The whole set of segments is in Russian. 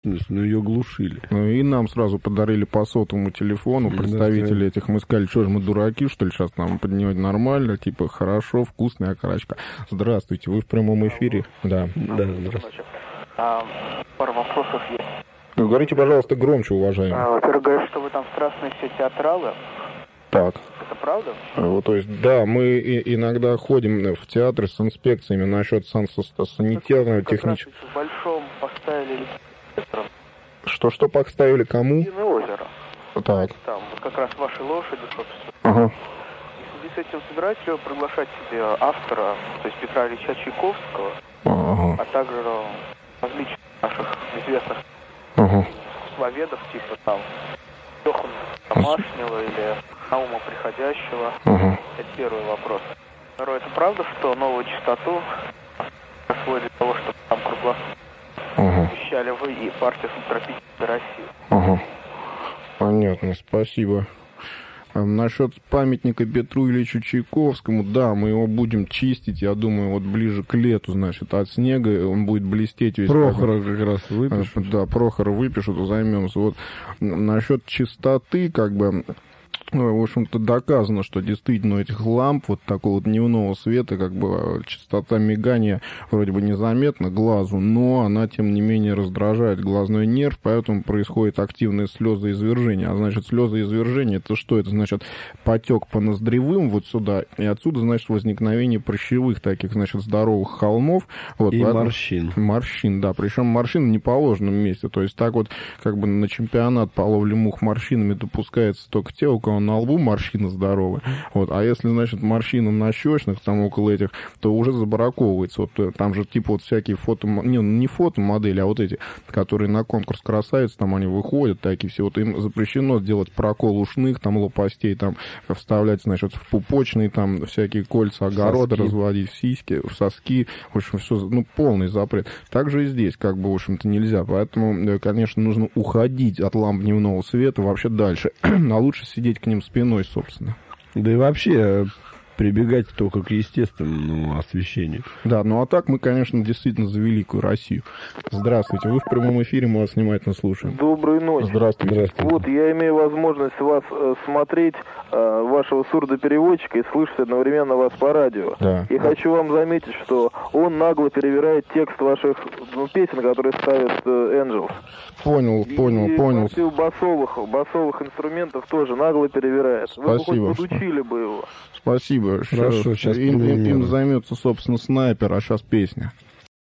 Ну, ее глушили. И нам сразу подарили по сотовому телефону представители этих. Мы сказали, что же мы дураки, что ли, сейчас нам поднимать нормально, типа, хорошо, вкусная окорочка. Здравствуйте, вы в прямом эфире? Да. Да, здравствуйте. Пару вопросов есть. Говорите, пожалуйста, громче, уважаемый. Во-первых, говорят, что вы там страстные все театралы. Так. Это правда? Вот, то есть, да, мы иногда ходим в театры с инспекциями насчет санитарного, технического. В Большом поставили... Что поставили кому? Единое озеро. Так. Там вот как раз ваши лошади, собственно. Ага. И в связи с этим собираете ли вы приглашать себе автора, то есть Петра Ильича Чайковского, Ага. а также различных наших известных искусствоведов, типа там Леху Домашнего или Наума Приходящего? Это первый вопрос. Второй, это правда, что новую частоту освоили для того, чтобы там круглосуточно вещали вы и партия Субтропической России? Понятно, спасибо. Насчет памятника Петру Ильичу Чайковскому, да, мы его будем чистить, я думаю, вот ближе к лету, значит, от снега он будет блестеть весь. Прохора как раз выпишут. Да, Прохора выпишут, займемся. Вот насчет чистоты, как бы, в общем-то, доказано, что действительно у этих ламп вот такого вот дневного света, как бы, частота мигания вроде бы незаметна глазу, но она, тем не менее, раздражает глазной нерв, поэтому происходит активное слезоизвержение. А значит, слезоизвержение, это что? Это значит потек по ноздревым вот сюда, и отсюда, значит, возникновение прыщевых таких, значит, здоровых холмов. Вот, и поэтому... морщин. Морщин, да, причем морщин в неположенном месте. То есть так вот, как бы на чемпионат по ловле мух морщинами допускается только те, у кого на лбу морщины здоровые. Вот. А если, значит, морщины на щечных, там около этих, то уже забраковывается. Вот, там же типа вот всякие не фотомодели, а вот эти, которые на конкурс красавиц, там они выходят, такие все. Вот им запрещено сделать прокол ушных, там лопастей, там вставлять, значит, в пупочные, там всякие кольца огорода разводить, в сиськи, в соски. В общем, все, ну, полный запрет. Также и здесь, как бы, в общем-то, нельзя. Поэтому, конечно, нужно уходить от ламп дневного света вообще дальше. А лучше сидеть к ним спиной, собственно. Да и вообще прибегать только к естественному освещению. Да, ну а так мы, конечно, действительно за великую Россию. Здравствуйте, вы в прямом эфире, мы вас внимательно слушаем. Доброй ночи. Здравствуйте. Вот, я имею возможность вас смотреть, вашего сурдопереводчика, и слышать одновременно вас по радио. Да. И хочу вам заметить, что он нагло перевирает текст ваших песен, которые ставят Angels. Понял. И басовых инструментов тоже нагло перевирает. Спасибо. Вы бы хоть подучили бы его. Спасибо. Хорошо, сейчас им займется, собственно, снайпер, а сейчас песня.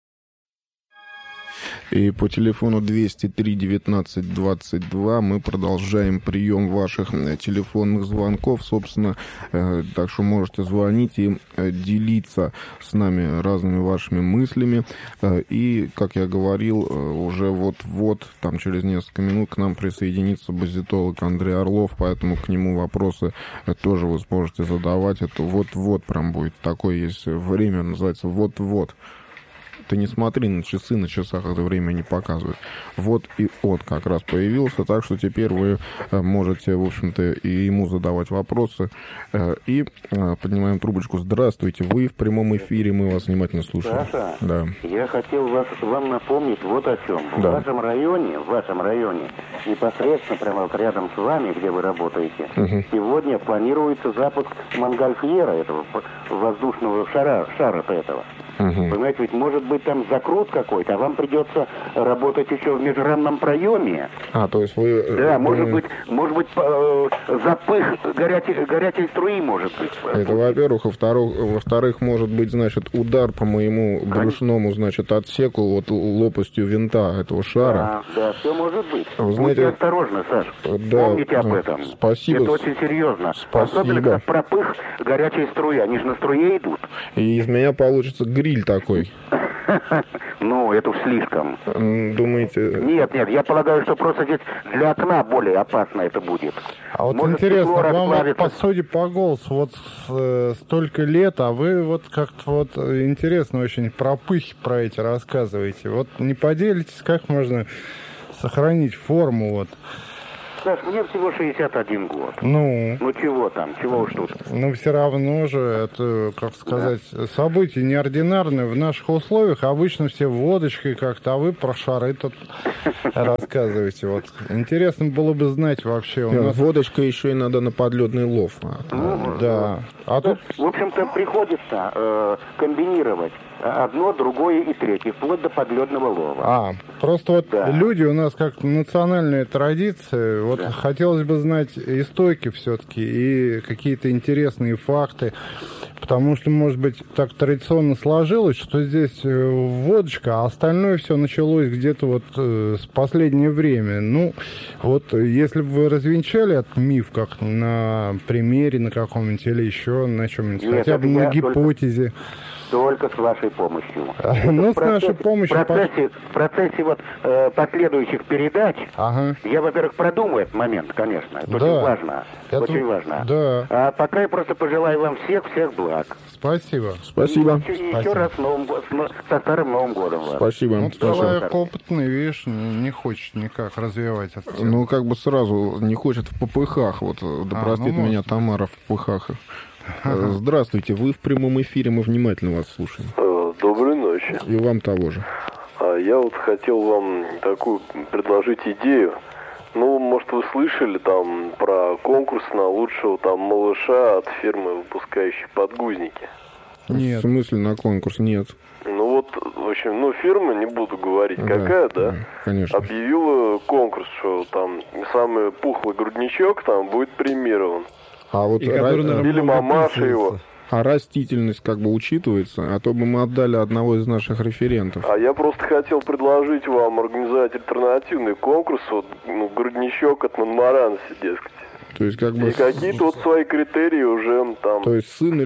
И по телефону 203-19-22 мы продолжаем прием ваших телефонных звонков, собственно, так что можете звонить и делиться с нами разными вашими мыслями. И, как я говорил, уже вот-вот, там через несколько минут к нам присоединится базитолог Андрей Орлов, поэтому к нему вопросы тоже вы сможете задавать. Это вот-вот прям будет. Такое есть время, называется вот-вот. Ты не смотри на часы, на часах это время не показывает. Вот и он как раз появился, так что теперь вы можете, в общем-то, и ему задавать вопросы. И поднимаем трубочку. Здравствуйте, вы в прямом эфире, мы вас внимательно слушаем. Саша, да. Я хотел вам напомнить вот о чем. Да. В вашем районе, непосредственно прямо вот рядом с вами, где вы работаете, сегодня планируется запуск Монгольфьера, этого воздушного шара-то этого. Понимаете, ведь может быть там закрут какой-то, а вам придется работать еще в межранном проеме. То есть вы... Да, может быть, запых горячей струи может быть. Это, во-первых, во-вторых, может быть, значит, удар по моему брюшному, значит, отсеку, вот лопастью винта этого шара. Да, все может быть. Вы знаете, будьте осторожны, Саш. Да, помните об этом. Спасибо. Это очень серьезно. Спасибо. Особенно, когда пропых горячей струи. Они же на струе идут. И из меня получится гриль такой. Ну, это уж слишком. Думаете... Нет, я полагаю, что просто здесь для окна более опасно это будет. А вот может, интересно, вам расплавится. по сути по голосу вот столько лет, а вы вот как-то вот интересно очень про пыхи про эти рассказываете. Вот не поделитесь, как можно сохранить форму вот? Саш, мне всего 61 год. Ну, Чего там, чего уж тут. но все равно же это, как сказать, событие неординарное. В наших условиях обычно все водочкой как-то, а вы про шары тут рассказываете. Вот. Интересно было бы знать вообще. У нас... Водочка еще и надо на подледный лов. Да. А тут... В общем-то, приходится комбинировать одно, другое и третье, вплоть до подледного лова. Просто вот Да. люди у нас как национальная традиция. Вот хотелось бы знать истоки все-таки и какие-то интересные факты. Потому что, может быть, так традиционно сложилось, что здесь водочка, а остальное все началось где-то вот с последнее время. Ну, вот если бы вы развенчали этот миф как на примере на каком-нибудь или еще на чем-нибудь, Нет, хотя бы это на я гипотезе. Только с вашей помощью. Ну, с нашей помощью... В процессе вот последующих передач Ага. я, во-первых, продумаю этот момент, конечно. Это Да. очень важно. Это- Очень важно. да. А пока я просто пожелаю вам всех благ. Спасибо. Спасибо. И еще раз со старым Новым годом вас. Спасибо. Вот Спасибо. человек опытный, видишь, не хочет никак развивать это. Ну, как бы сразу не хочет в попыхах. Вот, да простит ну, меня может. Тамара в попыхах. Здравствуйте, вы в прямом эфире, мы внимательно вас слушаем. Доброй ночи. И вам того же. Я вот хотел вам такую предложить идею. Ну, может, вы слышали там про конкурс на лучшего там малыша от фирмы, выпускающей подгузники? Нет. В смысле на конкурс? Нет. Ну вот, в общем, фирма, не буду говорить, какая, да, конечно. объявила конкурс, что там самый пухлый грудничок там будет премирован. А вот Или мамаша его. А растительность как бы учитывается, а то бы мы отдали одного из наших референтов. А я просто хотел предложить вам организовать альтернативный конкурс, вот, грудничок от Монмаранси, дескать. То есть как бы... И какие-то вот свои критерии уже там... То есть сын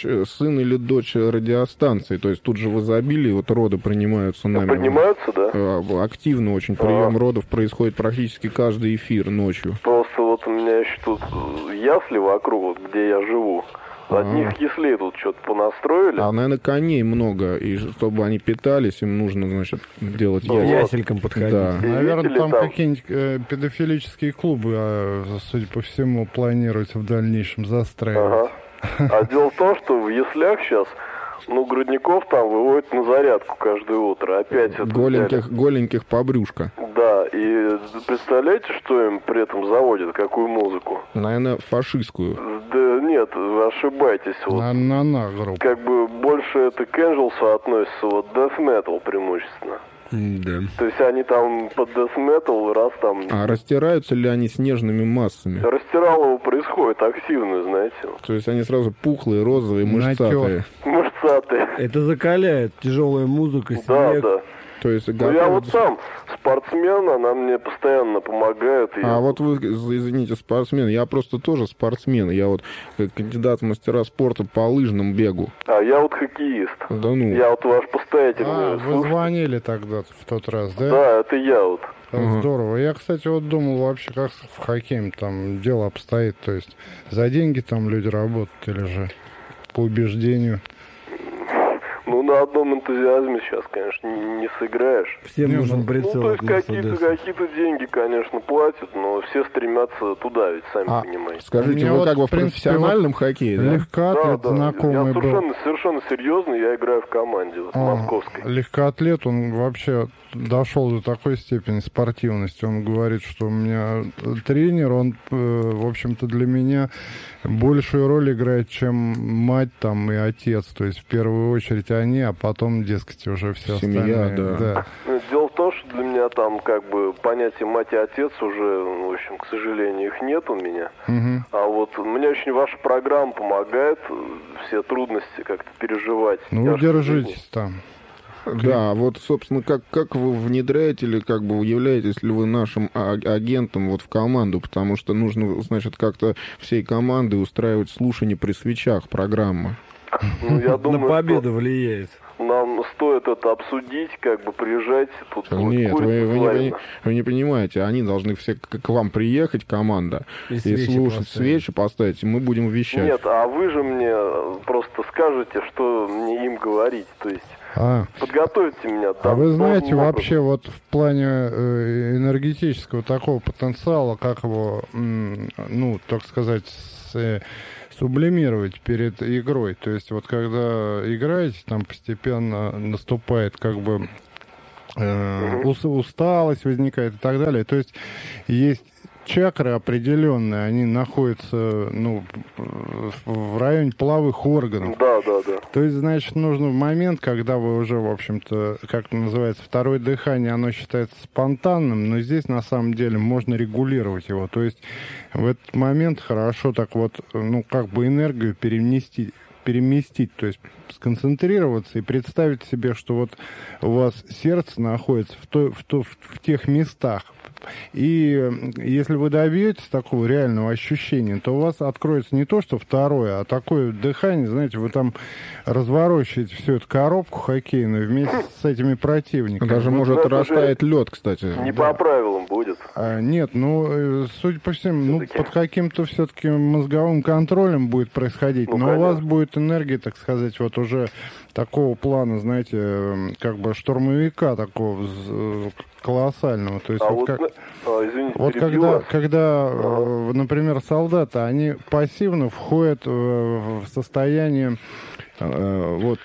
или дочь радиостанции, то есть тут же в изобилии вот роды принимаются нами. Принимаются, да? Активно очень прием родов происходит практически каждый эфир ночью. Просто вот у меня еще тут ясли вокруг, вот где я живу. Одних яслей тут что-то понастроили. А, наверное, коней много, и чтобы они питались, им нужно, значит, делать яселькам подходить. Да. Наверное, там там какие-нибудь педофилические клубы, судя по всему, планируется в дальнейшем застраивать. Ага. А дело в том, что в яслях сейчас, грудников там выводят на зарядку каждое утро. Опять это голеньких по брюшко. Да, и представляете, что им при этом заводят, какую музыку? Наверное, фашистскую. Да нет, вы ошибаетесь. Вот. На группу. Как бы больше это к Энджелсу относится, вот death metal преимущественно. Да. То есть они там под death metal раз там... А растираются ли они снежными массами? Растиралово происходит активно, знаете. То есть они сразу пухлые, розовые, мышцатые. Мышцатые. Это закаляет, тяжелая музыка, снег. Да. То есть я вот сам спортсмен, она мне постоянно помогает. Вот вы, извините, спортсмен. Я просто тоже спортсмен. Я вот кандидат в мастера спорта по лыжному бегу. А я вот хоккеист. Да ну. Я вот ваш постоятельный Вы звонили тогда в тот раз, да? Да, это я вот. Здорово. Я, кстати, вот думал вообще, как в хоккее там дело обстоит. То есть за деньги там люди работают или же по убеждению? На одном энтузиазме сейчас, конечно, не сыграешь. Всем нужен прицел. То есть какие-то деньги, конечно, платят, но все стремятся туда, ведь сами понимаете. Скажите, вы как бы в профессиональном хоккее, да? Легкоатлет знакомый был. Я совершенно серьезно, я играю в команде московской. Легкоатлет, он вообще дошел до такой степени спортивности. Он говорит, что у меня тренер, он, в общем-то, для меня большую роль играет, чем мать там и отец. То есть в первую очередь они, а потом, дескать, уже все семья, остальные. Да. Дело в том, что для меня там как бы понятие мать и отец уже, в общем, к сожалению, их нет у меня. А вот мне очень ваша программа помогает все трудности как-то переживать. Ну, держитесь там. Да, вот, собственно, как вы внедряете или как бы являетесь ли вы нашим агентом вот в команду, потому что нужно, значит, как-то всей командой устраивать слушание при свечах программы. Я думаю, на победу влияет. Нам стоит это обсудить, как бы приезжать тут. Нет, вы не понимаете, они должны все к вам приехать, команда, и слушать поставить. Свечи поставить, и мы будем вещать. Нет, а вы же мне просто скажете, что мне им говорить, то есть подготовьте меня. А вы знаете, вообще вот в плане энергетического такого потенциала, как его, ну, так сказать, сублимировать перед игрой. То есть вот когда играете, там постепенно наступает как бы усталость возникает и так далее. То есть есть чакры определенные, они находятся, ну, в районе половых органов. Да. То есть, значит, нужно в момент, когда вы уже, в общем-то, как это называется, второе дыхание, оно считается спонтанным, но здесь на самом деле можно регулировать его. То есть в этот момент хорошо так вот, ну, как бы энергию переместить, то есть сконцентрироваться и представить себе, что вот у вас сердце находится в тех местах. И если вы добьетесь такого реального ощущения, то у вас откроется не то, что второе, а такое дыхание, знаете, вы там разворачиваете всю эту коробку хоккейную вместе с этими противниками. Даже может растает лед, кстати. Не по правилам будет. Нет, ну, судя по всему, ну, под каким-то все-таки мозговым контролем будет происходить, но у вас будет энергия, так сказать, вот уже такого плана, знаете, как бы штурмовика такого колоссального. То есть вот когда, например, солдаты, они пассивно входят в состояние, вот,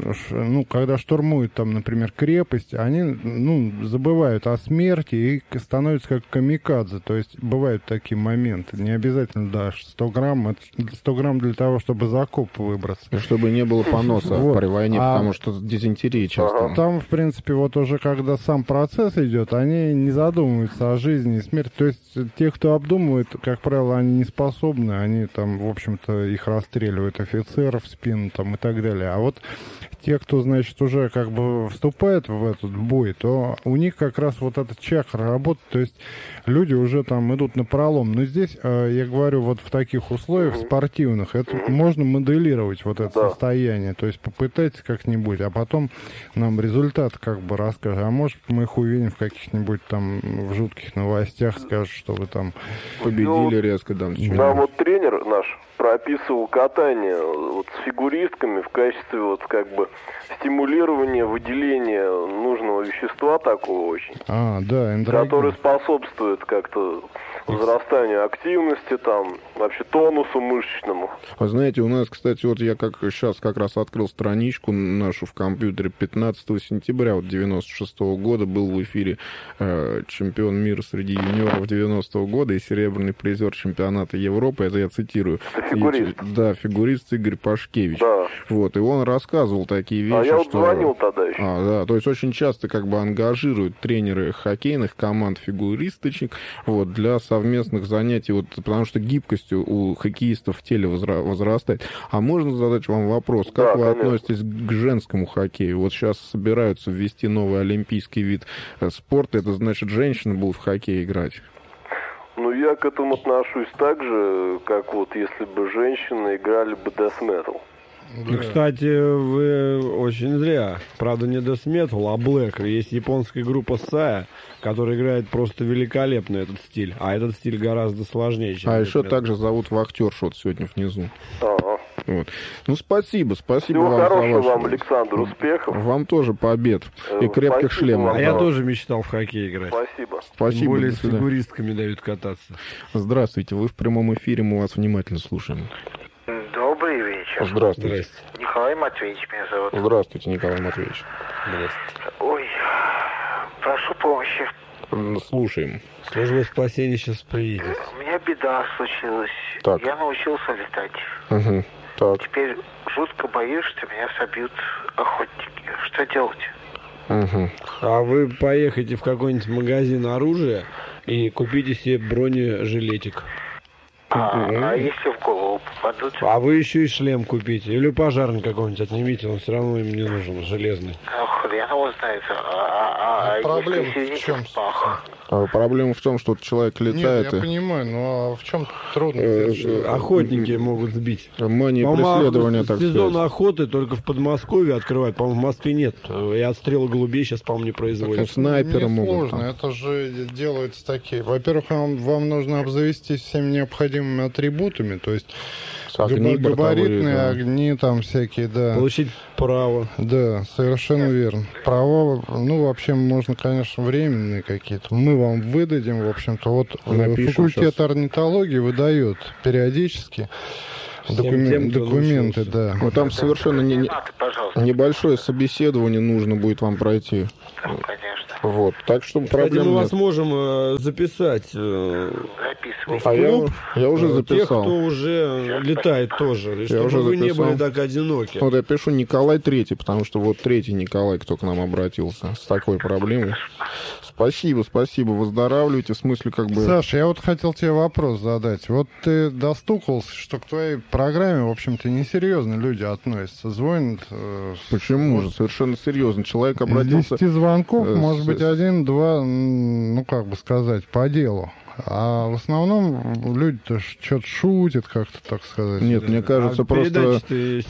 ну, когда штурмуют там, например, крепость, они, ну, забывают о смерти и становятся как камикадзе. То есть бывают такие моменты. Не обязательно, да, 100 грамм. Это 100 грамм для того, чтобы за окоп выбраться. И чтобы не было поноса вот. При войне, потому что дизентерия часто. Там, в принципе, вот уже когда сам процесс идет, они не задумываются о жизни и смерти. То есть те, кто обдумывает, как правило, они не способны. Они там, в общем-то, их расстреливают, офицеров в спину там и так далее. А вот те, кто, значит, уже как бы вступает в этот бой, то у них как раз вот этот чакра работает, то есть люди уже там идут на пролом. Но здесь, я говорю, вот в таких условиях спортивных, это можно моделировать вот это состояние, то есть попытайтесь как-нибудь, а потом нам результат как бы расскажет. А может, мы их увидим в каких-нибудь там в жутких новостях, скажут, что вы там победили резко. Да, вот тренер наш прописывал катание вот с фигуристками в качестве вот как бы стимулирования выделения нужного вещества такого очень, который способствует как-то возрастанию активности, там, вообще тонусу мышечному. А знаете, у нас, кстати, вот я сейчас как раз открыл страничку нашу в компьютере. 15 сентября 96-го года был в эфире чемпион мира среди юниоров 90-го года и серебряный призер чемпионата Европы. Это я цитирую. Фигурист. Да, фигурист Игорь Пашкевич. Да. Вот, и он рассказывал такие вещи, я вот звонил тогда еще. Да, то есть очень часто как бы ангажируют тренеры хоккейных команд фигуристочек вот, для совместных занятий, вот, потому что гибкость у хоккеистов в теле возрастает. А можно задать вам вопрос, как вы относитесь к женскому хоккею? Вот сейчас собираются ввести новый олимпийский вид спорта, это значит, женщины будут в хоккей играть? Ну, я к этому отношусь так же, как вот если бы женщины играли бы death metal. Да. Кстати, вы очень зря. Правда, не Death Metal, а Black. Есть японская группа Saya, которая играет просто великолепно этот стиль. А этот стиль гораздо сложнее, чем еще Metal. Также зовут вахтершу вот сегодня внизу. Вот. Ну, спасибо Всего вам. Хорошего вам, Александр, успехов. Вам тоже побед и крепких шлемов. А я тоже мечтал в хоккей играть. Спасибо. Тем более с фигуристками дают кататься. Здравствуйте, вы в прямом эфире, мы вас внимательно слушаем. Добрый вечер. Здравствуйте. Николай Матвеевич меня зовут. Здравствуйте, Николай Матвеевич. Здравствуйте. Ой, прошу помощи. Слушаем. Служба спасения сейчас приедет. У меня беда случилась. Так. Я научился летать. Угу. Так. Теперь жутко боюсь, что меня собьют охотники. Что делать? Угу. А вы поехайте в какой-нибудь магазин оружия и купите себе бронежилетик. А если в голову попадут? А вы еще и шлем купите. Или пожарный какой-нибудь отнимите, он все равно им не нужен, железный. Хрен его знает. Проблема в чем? Проблема в том, что человек летает... Нет, я понимаю, но в чем трудность? Охотники могут сбить. Мания преследования, так сказать. Сезон охоты только в Подмосковье открывают. По-моему, в Москве нет. И отстрелы голубей сейчас, по-моему, не производят. Снайперы могут. Сложно, это же делается такие. Во-первых, вам нужно обзавестись всеми необходимыми атрибутами, то есть Огни габаритные бортовые, огни там всякие, да. Получить право. Да, совершенно верно. Права, ну, вообще, можно, конечно, временные какие-то. Мы вам выдадим, в общем-то. Вот факультет орнитологии выдает периодически документы, да. Вот там совершенно небольшое собеседование нужно будет вам пройти. Ну, конечно. Вот, так что проблем мы нет. вас можем записать Записывай. Я уже записал. Тех, кто уже летает тоже, чтобы уже вы не записал. были так одиноки. Вот я пишу Николай III, потому что вот третий Николай, кто к нам обратился с такой проблемой. Спасибо, выздоравливайте, в смысле как бы... Саша, я вот хотел тебе вопрос задать. Вот ты достукался, что к твоей программе, в общем-то, несерьезно люди относятся. Звонят... Почему же? Совершенно серьезно. Человек обратился... Из 10 звонков, может быть, 1-2, ну, как бы сказать, по делу. А в основном люди-то что-то шутят, как-то так сказать. Нет, мне кажется, просто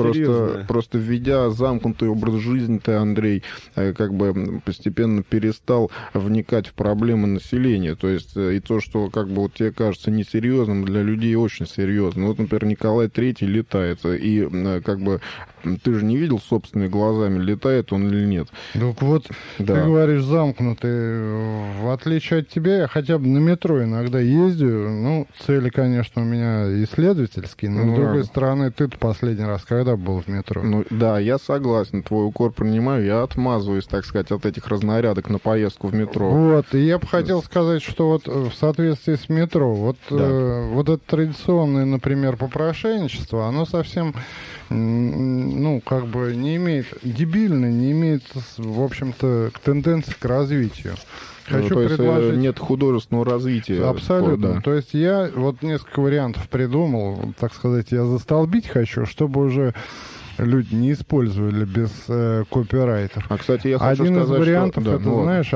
введя замкнутый образ жизни, ты, Андрей, как бы постепенно перестал вникать в проблемы населения. То есть и то, что как бы вот тебе кажется несерьезным, для людей очень серьезно. Вот, например, Николай III летает, и как бы ты же не видел собственными глазами, летает он или нет. Так вот, да. Ты говоришь замкнутый. В отличие от тебя, я хотя бы на метро иногда ездю. Ну, цели, конечно, у меня исследовательские, но, с другой стороны, ты-то последний раз когда был в метро? Ну, да, я согласен, твой укор принимаю, я отмазываюсь, так сказать, от этих разнарядок на поездку в метро. Вот, и я бы хотел сказать, что вот в соответствии с метро, вот, вот это традиционное, например, попрошайничество, оно совсем... ну, как бы не имеет, дебильно, не имеет, в общем-то, тенденции к развитию. Хочу предложить... Нет художественного развития. Абсолютно. Да. То есть я вот несколько вариантов придумал, так сказать, я застолбить хочу, чтобы уже люди не использовали без копирайтов. А, кстати, я хочу один сказать, из вариантов, что... это, знаешь,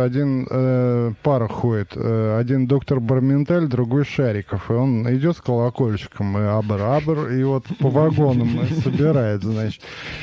один пара ходит, один доктор Барменталь, другой Шариков, и он идет с колокольчиком, и абр-абр, и вот по вагонам собирает, значит.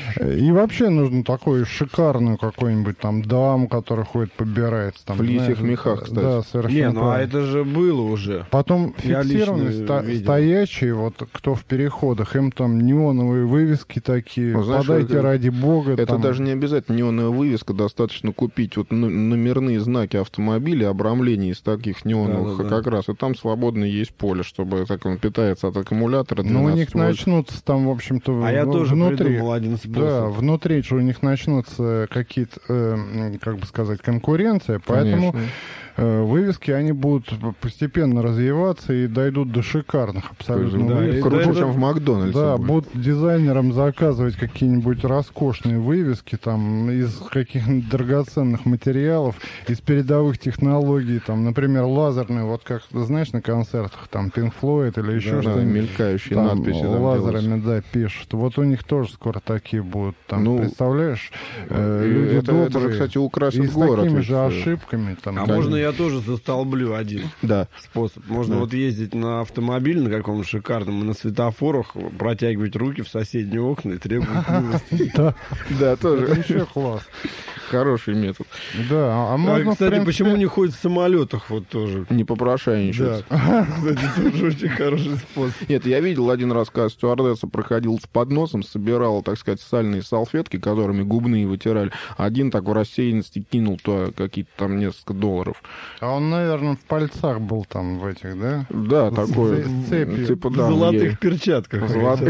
И вообще нужно такую шикарную какую-нибудь там даму, которая ходит, побирается. Там, в лисьих мехах, кстати. Да, совершенно. Не, ну а это же было уже. Потом фиксированные стоячие, вот кто в переходах, им там неоновые вывески такие, знаешь, подайте ради бога. Это там... даже не обязательно неоновая вывеска, достаточно купить вот номерные знаки автомобиля, обрамление из таких неоновых, да. Как раз, и там свободно есть поле, чтобы так он питается от аккумулятора. Ну, у них начнутся там, в общем-то, я тоже придумал один способ. Да, внутри же у них начнутся какие-то, как бы сказать, конкуренция, поэтому... Конечно. Вывески, они будут постепенно развиваться и дойдут до шикарных абсолютно вывесок. Круче, чем в Макдональдсе. Да, будут дизайнерам заказывать какие-нибудь роскошные вывески там из каких-нибудь драгоценных материалов, из передовых технологий, там, например, лазерные, вот как, знаешь, на концертах, там, Pink Floyd или еще что-нибудь. Мелькающие там, надписи. Там лазерами, да, пишут. Вот у них тоже скоро такие будут. Там, ну, представляешь, люди добрые. Это же, кстати, украсит город. И с такими же ошибками. Там, можно я тоже застолблю один способ. Можно вот ездить на автомобиле на каком-то шикарном и на светофорах протягивать руки в соседние окна и требовать милости. Да, тоже. Это еще класс. Хороший метод. Да, а можно, кстати, почему не ходят в самолетах вот тоже? Не попрошайничать. Да. Кстати, тоже очень хороший способ. Нет, я видел один раз, когда стюардесса проходила с подносом, собирала, так сказать, сальные салфетки, которыми губные вытирали. Один так в рассеянности кинул туда какие-то там несколько $. А он, наверное, в пальцах был там в этих, да? Да, такой. С цепью. Типа, в золотых перчатках.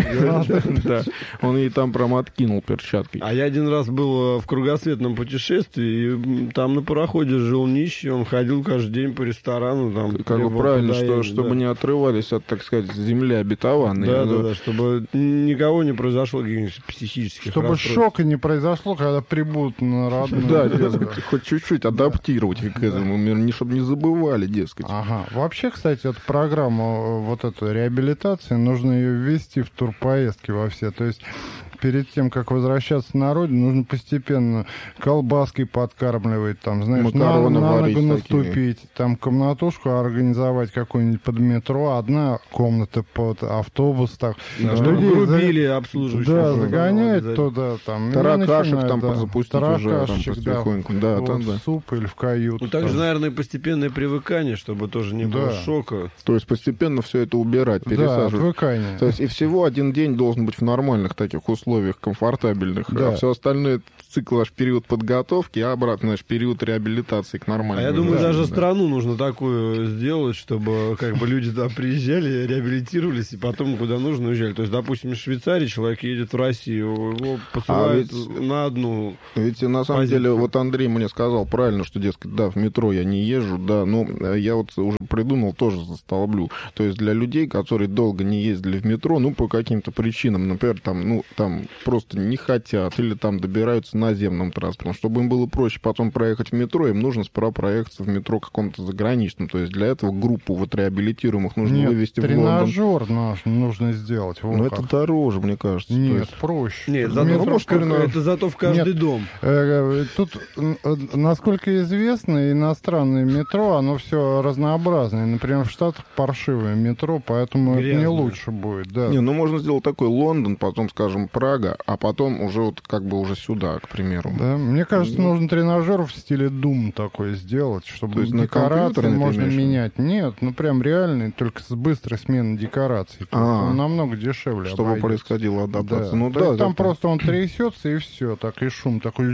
Да. Он ей там прям откинул перчаткой. А я один раз был в кругосветном путешествии, и там на пароходе жил нищий, он ходил каждый день по ресторану. Там, как бы правильно, чтобы не отрывались от, так сказать, земли обетованной. Да, чтобы никого не произошло каких-нибудь психических чтобы расстройств. Шока не произошло, когда прибудут на родную. Да, хоть чуть-чуть адаптировать к этому миру, чтобы не забывали, дескать. Ага. Вообще, кстати, эту программу, вот эту реабилитацию, нужно ее ввести в турпоездки во все. То есть перед тем, как возвращаться на родину, нужно постепенно колбаской подкармливать, там, знаешь, на ногу наступить, там комнатушку организовать какую-нибудь под метро, одна комната под автобус, так. Да, чтобы грубили обслуживающие. Да, загоняет туда, там. Таракашек там запустить уже, там, потихоньку. Да, вот, в суп или в каюту. Ну, также, наверное, постепенное привыкание, чтобы тоже не было шока. То есть постепенно все это убирать, пересаживать. Да, отвыкание. То есть и всего один день должен быть в нормальных таких условиях, комфортабельных. Да. А все остальное цикл аж период подготовки, а обратно наш период реабилитации к нормальному. А я думаю, даже страну нужно такую сделать, чтобы как бы люди там приезжали, реабилитировались, и потом куда нужно уезжали. То есть, допустим, из Швейцарии человек едет в Россию, его посылают на одну. Ведь на самом деле, вот Андрей мне сказал правильно, что, дескать, да, в метро я не езжу, да, но я вот уже придумал, тоже застолблю. То есть для людей, которые долго не ездили в метро, ну, по каким-то причинам, например, там, ну, там просто не хотят, или там добираются наземным транспортом, чтобы им было проще потом проехать в метро, им нужно справа проехаться в метро каком-то заграничном. То есть для этого группу вот реабилитируемых нужно вывести в Лондон. Тренажер нужно сделать. Вот но это дороже, мне кажется. Нет, проще. Нет, это зато в каждый дом. Тут, насколько известно, иностранное метро, оно все разнообразное. Например, в Штатах паршивое метро, поэтому это не лучше будет. Да. Не, ну можно сделать такой Лондон, потом, скажем, Прага, а потом уже вот как бы уже сюда, к примеру. Да, мне кажется, нужно тренажер в стиле Doom такой сделать, чтобы декорации можно менять. Нет, ну прям реальный, только с быстрой сменой декораций. Он намного дешевле. Чтобы происходила адаптация. Да. Ну, да, там просто он трясется и все, так и шум такой,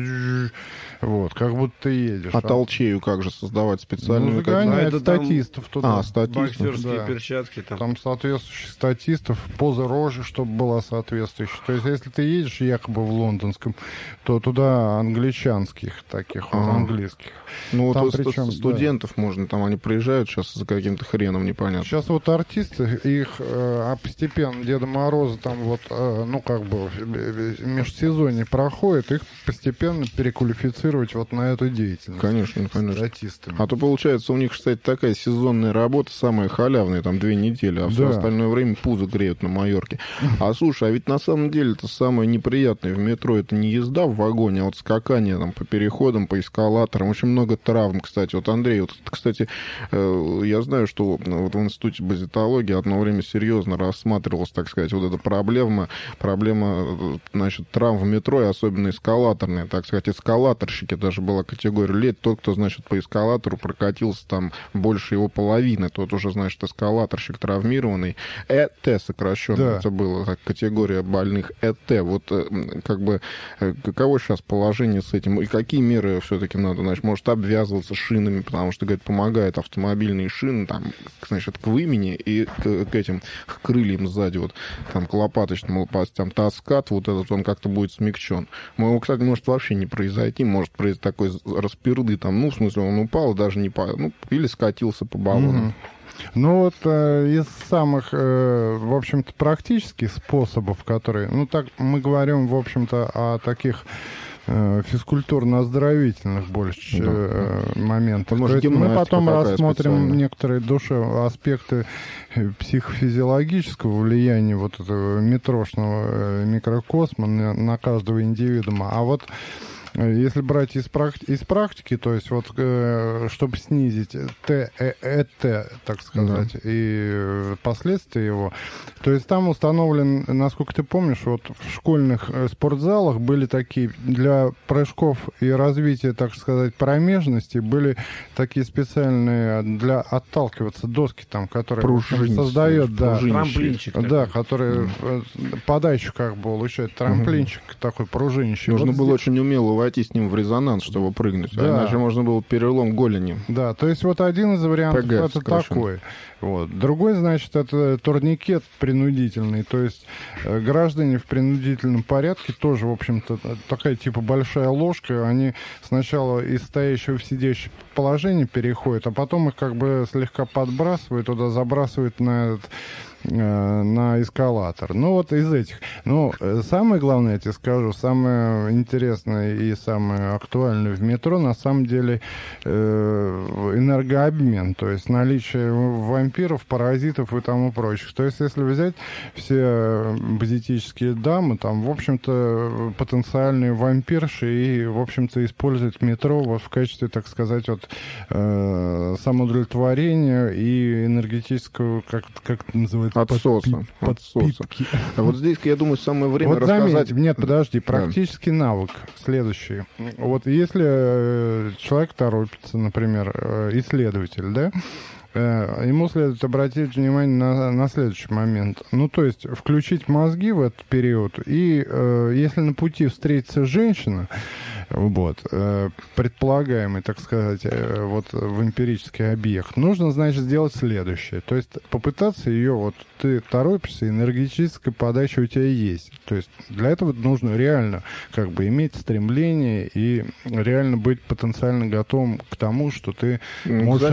вот, как будто ты едешь. А толчею как же создавать специальную? Ну, загоняют статистов туда. Статистов. Боксерские перчатки там. Там соответствующих статистов, поза рожи, чтобы была соответствующая. То есть, если ты едешь якобы в лондонском, то туда англичанских таких, вот, английских. Ну, там вот причем, студентов можно, там они приезжают сейчас за каким-то хреном непонятно. Сейчас вот артисты, их постепенно Деда Мороза там вот, ну, как бы межсезонье проходит, их постепенно переквалифицировать вот на эту деятельность. Конечно, конечно. Статистами. А то получается у них, кстати, такая сезонная работа, самая халявная, там 2 недели, а все остальное время пузо греют на Майорке. А слушай, а ведь на самом деле это самое неприятное в метро, это не езда в вагоне, а вот скакание там по переходам, по эскалаторам, очень много травм, кстати. Вот, Андрей, вот, кстати, я знаю, что вот в Институте базитологии одно время серьезно рассматривалась, так сказать, вот эта проблема, значит, травм в метро, и особенно эскалаторные, так сказать, эскалаторщики, даже была категория лет, тот, кто, значит, по эскалатору прокатился там больше его половины, тот уже, значит, эскалаторщик травмированный. ЭТ сокращенно, это было так, категория больных ЭТ. Вот как бы каково сейчас положение с этим, и какие меры все-таки надо, значит, может обвязываться шинами, потому что, говорит, помогают автомобильные шины, там, значит, к вымени и к этим к крыльям сзади, вот, там, к лопаточным лопастям таскат, вот этот он как-то будет смягчен. Его, кстати, может вообще не произойти, может произойти такой распирды, там, ну, в смысле, он упал, даже не по... ну, или скатился по баллону. Ну вот из самых, в общем-то, практических способов, которые, ну так мы говорим, в общем-то, о таких физкультурно-оздоровительных больше моментах. То есть мы потом рассмотрим некоторые аспекты психофизиологического влияния вот этого метрошного микрокосма на каждого индивидуума. А вот если брать из практики, то есть вот чтобы снизить ТЭТ, так сказать, и последствия его, то есть там установлен, насколько ты помнишь, вот в школьных спортзалах были такие для прыжков и развития, так сказать, промежности, были такие специальные для отталкиваться доски там, которые создает, трамплинчик, да, который подачу как бы улучшает, трамплинчик такой пружинищий. Нужно было очень умело войти с ним в резонанс, чтобы прыгнуть. Да. Иначе можно было перелом голени. Да, то есть вот один из вариантов это такой. Вот. Другой, значит, это турникет принудительный. То есть граждане в принудительном порядке тоже, в общем-то, такая типа большая ложка. Они сначала из стоящего в сидящее положение переходят, а потом их как бы слегка подбрасывают, туда забрасывают на этот на эскалатор. Ну, вот из этих. Ну, самое главное, я тебе скажу, самое интересное и самое актуальное в метро, на самом деле, энергообмен, то есть наличие вампиров, паразитов и тому прочих. То есть, если взять все базитические дамы, там, в общем-то, потенциальные вампирши и, в общем-то, используют метро вот в качестве, так сказать, вот, самоудовлетворения и энергетического, как это называется? Отсоса. Подпитки. А вот здесь, я думаю, самое время вот рассказать... Заметь, нет, подожди, практический навык следующий. Вот если человек торопится, например, исследователь, да, ему следует обратить внимание на следующий момент. Ну, то есть включить мозги в этот период, и если на пути встретится женщина, вот, предполагаемый, так сказать, вот вампирический объект, нужно, значит, сделать следующее. То есть попытаться ее, вот ты торопишься, энергетическая подача у тебя есть. То есть для этого нужно реально как бы иметь стремление и реально быть потенциально готовым к тому, что ты можешь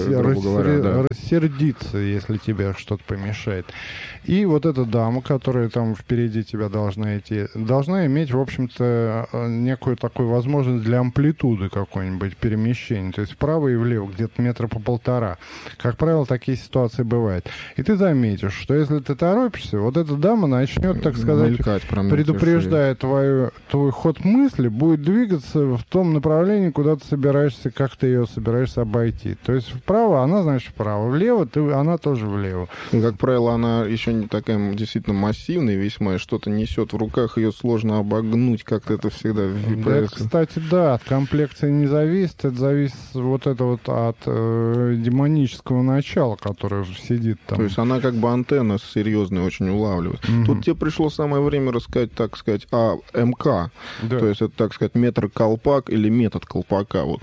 рассердиться, если тебе что-то помешает. И вот эта дама, которая там впереди тебя должна идти, должна иметь, в общем-то, некую такую возможность для амплитуды какой-нибудь перемещения. То есть вправо и влево, где-то метра по 1,5. Как правило, такие ситуации бывают. И ты заметишь, что если ты торопишься, вот эта дама начнет, так сказать, предупреждая твой ход мысли, будет двигаться в том направлении, куда ты собираешься, как ты ее собираешься обойти. То есть вправо, она, значит, вправо. Влево, она тоже влево. И, как правило, она еще не такая действительно массивная весьма, и что-то несет в руках, ее сложно обогнуть, как-то это всегда... Да, кстати, да, от комплекции не зависит, это зависит вот это вот от демонического начала, которое сидит там. То есть она как бы антенна серьезная очень улавливает. Тут тебе пришло самое время рассказать, так сказать, о МК. Да. То есть это, так сказать, метр-колпак или метод колпака. Вот.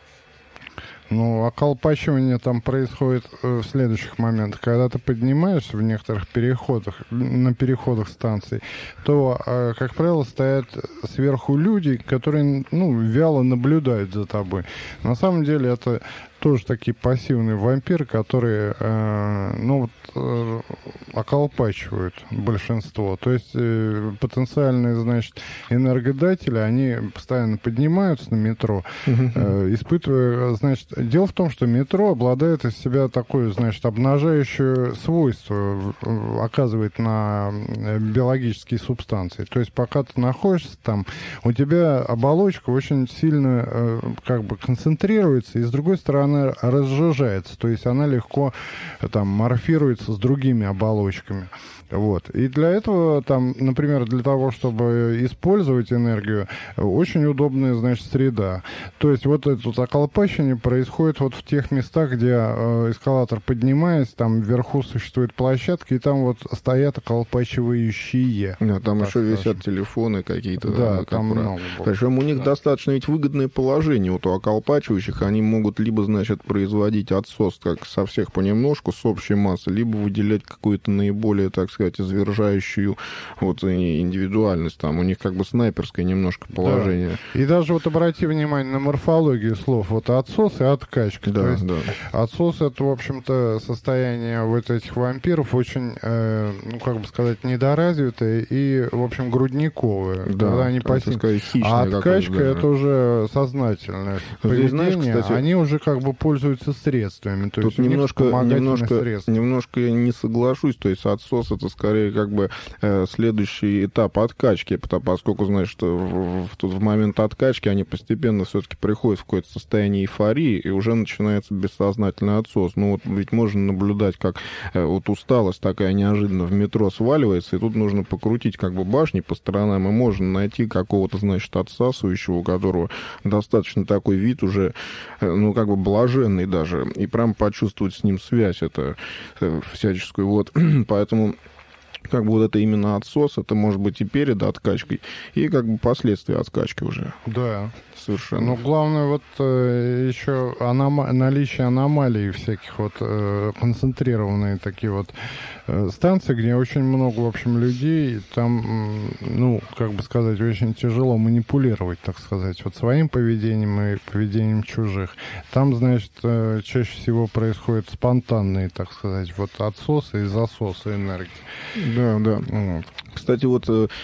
Ну, околпачивание там происходит в следующих моментах. Когда ты поднимаешься в некоторых переходах, на переходах станций, то, как правило, стоят сверху люди, которые, ну, вяло наблюдают за тобой. На самом деле это тоже такие пассивные вампиры, которые, околпачивают большинство. То есть потенциальные, значит, энергодатели, они постоянно поднимаются на метро, испытывая, значит, дело в том, что метро обладает из себя такое, значит, обнажающее свойство, оказывает на биологические субстанции. То есть пока ты находишься там, у тебя оболочка очень сильно как бы концентрируется, и с другой стороны разжижается, то есть она легко там морфируется с другими оболочками. Вот. И для этого, там, например, для того, чтобы использовать энергию, очень удобная, значит, среда. То есть вот это вот околпачивание происходит вот в тех местах, где эскалатор поднимается, там вверху существует площадка, и там вот стоят околпачивающие. Да, там еще висят телефоны какие-то. Да, там много. Причем у них достаточно ведь выгодное положение. Вот у околпачивающих они могут либо, значит, производить отсос так со всех понемножку, с общей массы, либо выделять какую-то наиболее, так сказать, извержающую вот индивидуальность. Там у них как бы снайперское немножко положение. Да. И даже вот обрати внимание на морфологию слов. Вот отсос и откачка. Да, то есть да. Отсос — это, в общем-то, состояние вот этих вампиров очень, как бы сказать, недоразвитое и, в общем, грудниковое. Да, когда они пассивны. А откачка — это уже сознательное поведение. Знаешь, кстати, они уже как бы пользуются средствами. То тут есть немножко не соглашусь. То есть отсос — это скорее как бы следующий этап откачки, поскольку, знаешь, что в момент откачки они постепенно все-таки приходят в какое-то состояние эйфории, и уже начинается бессознательный отсос. Ну вот ведь можно наблюдать, как вот усталость такая неожиданно в метро сваливается, и тут нужно покрутить как бы башни по сторонам, и можно найти какого-то, значит, отсасывающего, у которого достаточно такой вид уже, ну, как бы блаженный даже, и прям почувствовать с ним связь это всяческую. Вот, поэтому как бы вот это именно отсос, это может быть и перед откачкой, и как бы последствия откачки уже. Да. Совершенно. Но главное вот еще наличие аномалий всяких вот концентрированные такие вот станции, где очень много, в общем, людей, там, ну, как бы сказать, очень тяжело манипулировать, так сказать, вот своим поведением и поведением чужих. Там, значит, чаще всего происходят спонтанные, так сказать, вот отсосы и засосы энергии. Да, да. Вот. Кстати, вот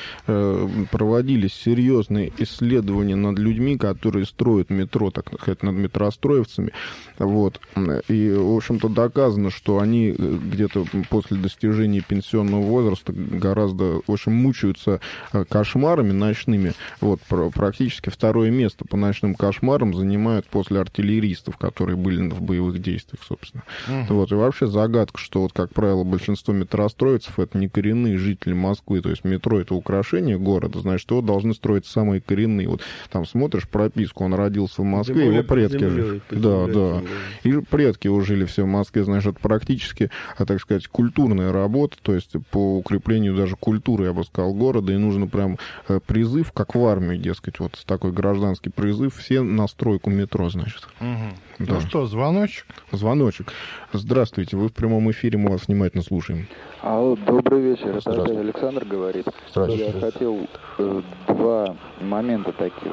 проводились серьезные исследования над людьми, которые строят метро, так сказать, над метростроевцами. Вот. И, в общем-то, доказано, что они где-то после достижения пенсионного возраста гораздо, в общем, мучаются кошмарами ночными. Вот. Практически второе место по ночным кошмарам занимают после артиллеристов, которые были в боевых действиях, собственно. Вот. И вообще загадка, что, вот, как правило, большинство метростроевцев — это не коренные жители Москвы. То есть метро — это украшение города, значит, его должны строить самые коренные. Вот там смотришь прописку, он родился в Москве, его предки жили. Да, да. И предки его жили все в Москве, значит, это практически, так сказать, культурная работа, то есть по укреплению даже культуры, я бы сказал, города, и нужно прям призыв, как в армию, дескать, вот такой гражданский призыв, все на стройку метро, значит. Угу. Да. Ну что, звоночек? Звоночек. Здравствуйте, вы в прямом эфире, мы вас внимательно слушаем. Алло, добрый вечер, это опять Александр говорит. Я хотел два момента таких,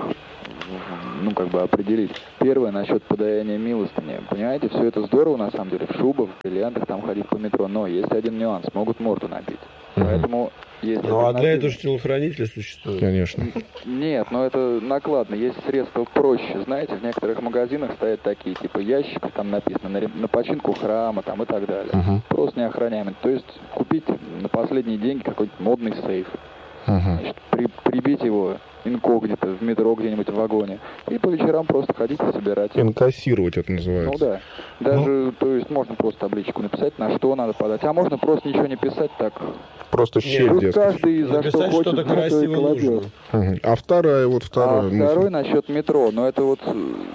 ну, как бы определить. Первое, насчет подаяния милостыни. Понимаете, все это здорово, на самом деле, в шубах, в бриллиантах, там ходить по метро, но есть один нюанс, могут морду набить. Поэтому есть... Ну, а для этого же телохранители существуют. Конечно. Нет, но это накладно. Есть средства проще. Знаете, в некоторых магазинах стоят такие, типа, ящики, там написано, на починку храма, там, и так далее. Просто неохраняемый. То есть купить на последние деньги какой-нибудь модный сейф. Значит, прибить его инкогнито в метро где-нибудь в вагоне и по вечерам просто ходить и собирать. Инкассировать это называется. Ну да. Даже, то есть можно просто табличку написать, на что надо подать. А можно просто ничего не писать, так. Просто щель, дескать. Каждый за написать что хочет, что-то красиво нужно. А вторая второй насчет метро. Но это вот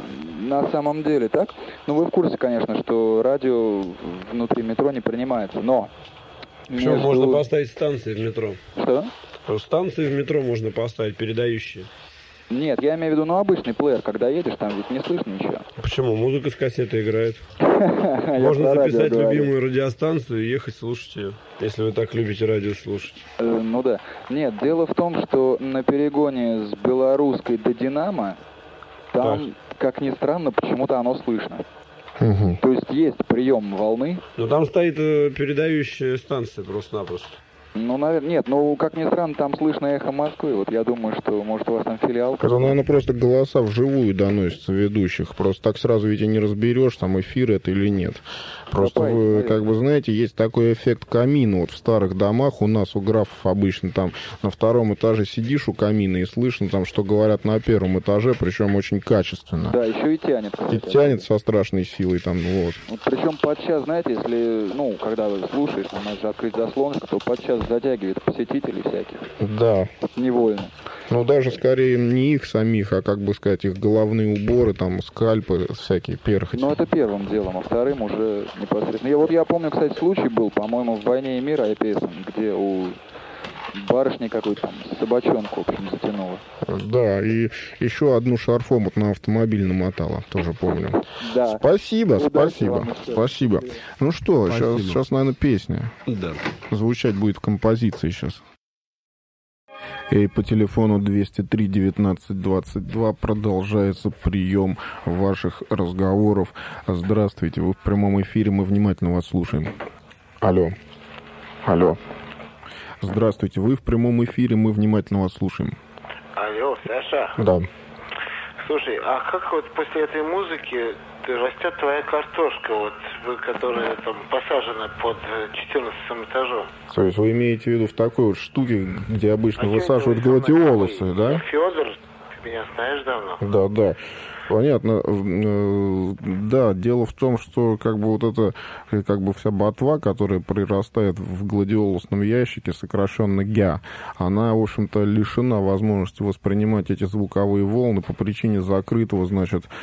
на самом деле так. Ну вы в курсе, конечно, что радио внутри метро не принимается, но... Причем можно поставить станции в метро. Что? Станции в метро можно поставить, передающие. Нет, я имею в виду, обычный плеер, когда едешь, там ведь не слышно ничего. Почему? Музыка с кассеты играет. Можно записать любимую радиостанцию и ехать слушать ее, если вы так любите радио слушать. Ну да. Нет, дело в том, что на перегоне с белорусской до Динамо, там, как ни странно, почему-то оно слышно. То есть прием волны. Но там стоит передающая станция просто-напросто. Ну, наверное, нет, как ни странно, там слышно эхо Москвы. Вот я думаю, что, может, у вас там филиал. Это, наверное, просто голоса вживую доносятся ведущих. Просто так сразу ведь и не разберешь, там эфир это или нет. Просто вы, как бы, знаете, есть такой эффект камина. Вот в старых домах у нас, у графов обычно там на втором этаже сидишь у камина и слышно там, что говорят на первом этаже, причем очень качественно. Да, еще и тянет. И тянет со страшной силой там, вот. Причем подчас, знаете, если, когда вы слушаешь, там, можешь открыть заслонку, то подчас затягивает посетителей всяких. Да. Невольно. Ну, даже скорее не их самих, а, как бы сказать, их головные уборы, там, скальпы всякие, перхоти. Ну, это первым делом, а вторым уже непосредственно. Я помню, кстати, случай был, по-моему, в «Войне и мир» IPS, где у барышни какой-то там собачонку, в общем, затянула. Да, и еще одну шарфомут на автомобиль намотала, тоже помню. Да. Спасибо. Ну что, сейчас, наверное, песня. Да. Звучать будет в композиции сейчас. И по телефону 203-19-22 продолжается прием ваших разговоров. Здравствуйте, вы в прямом эфире, мы внимательно вас слушаем. Алло. Здравствуйте, вы в прямом эфире, мы внимательно вас слушаем. Алло, Саша? Да. Слушай, а как вот после этой музыки растет твоя картошка, которая там посажена под 14 этажом? То есть вы имеете в виду в такой вот штуке, где обычно высаживают гладиолусы, да? Федор, ты меня знаешь давно? Да. Понятно. Да, дело в том, что как бы вот эта, как бы вся ботва, которая прирастает в гладиолусном ящике, сокращенно ГЯ, она, в общем-то, лишена возможности воспринимать эти звуковые волны по причине закрытого, значит,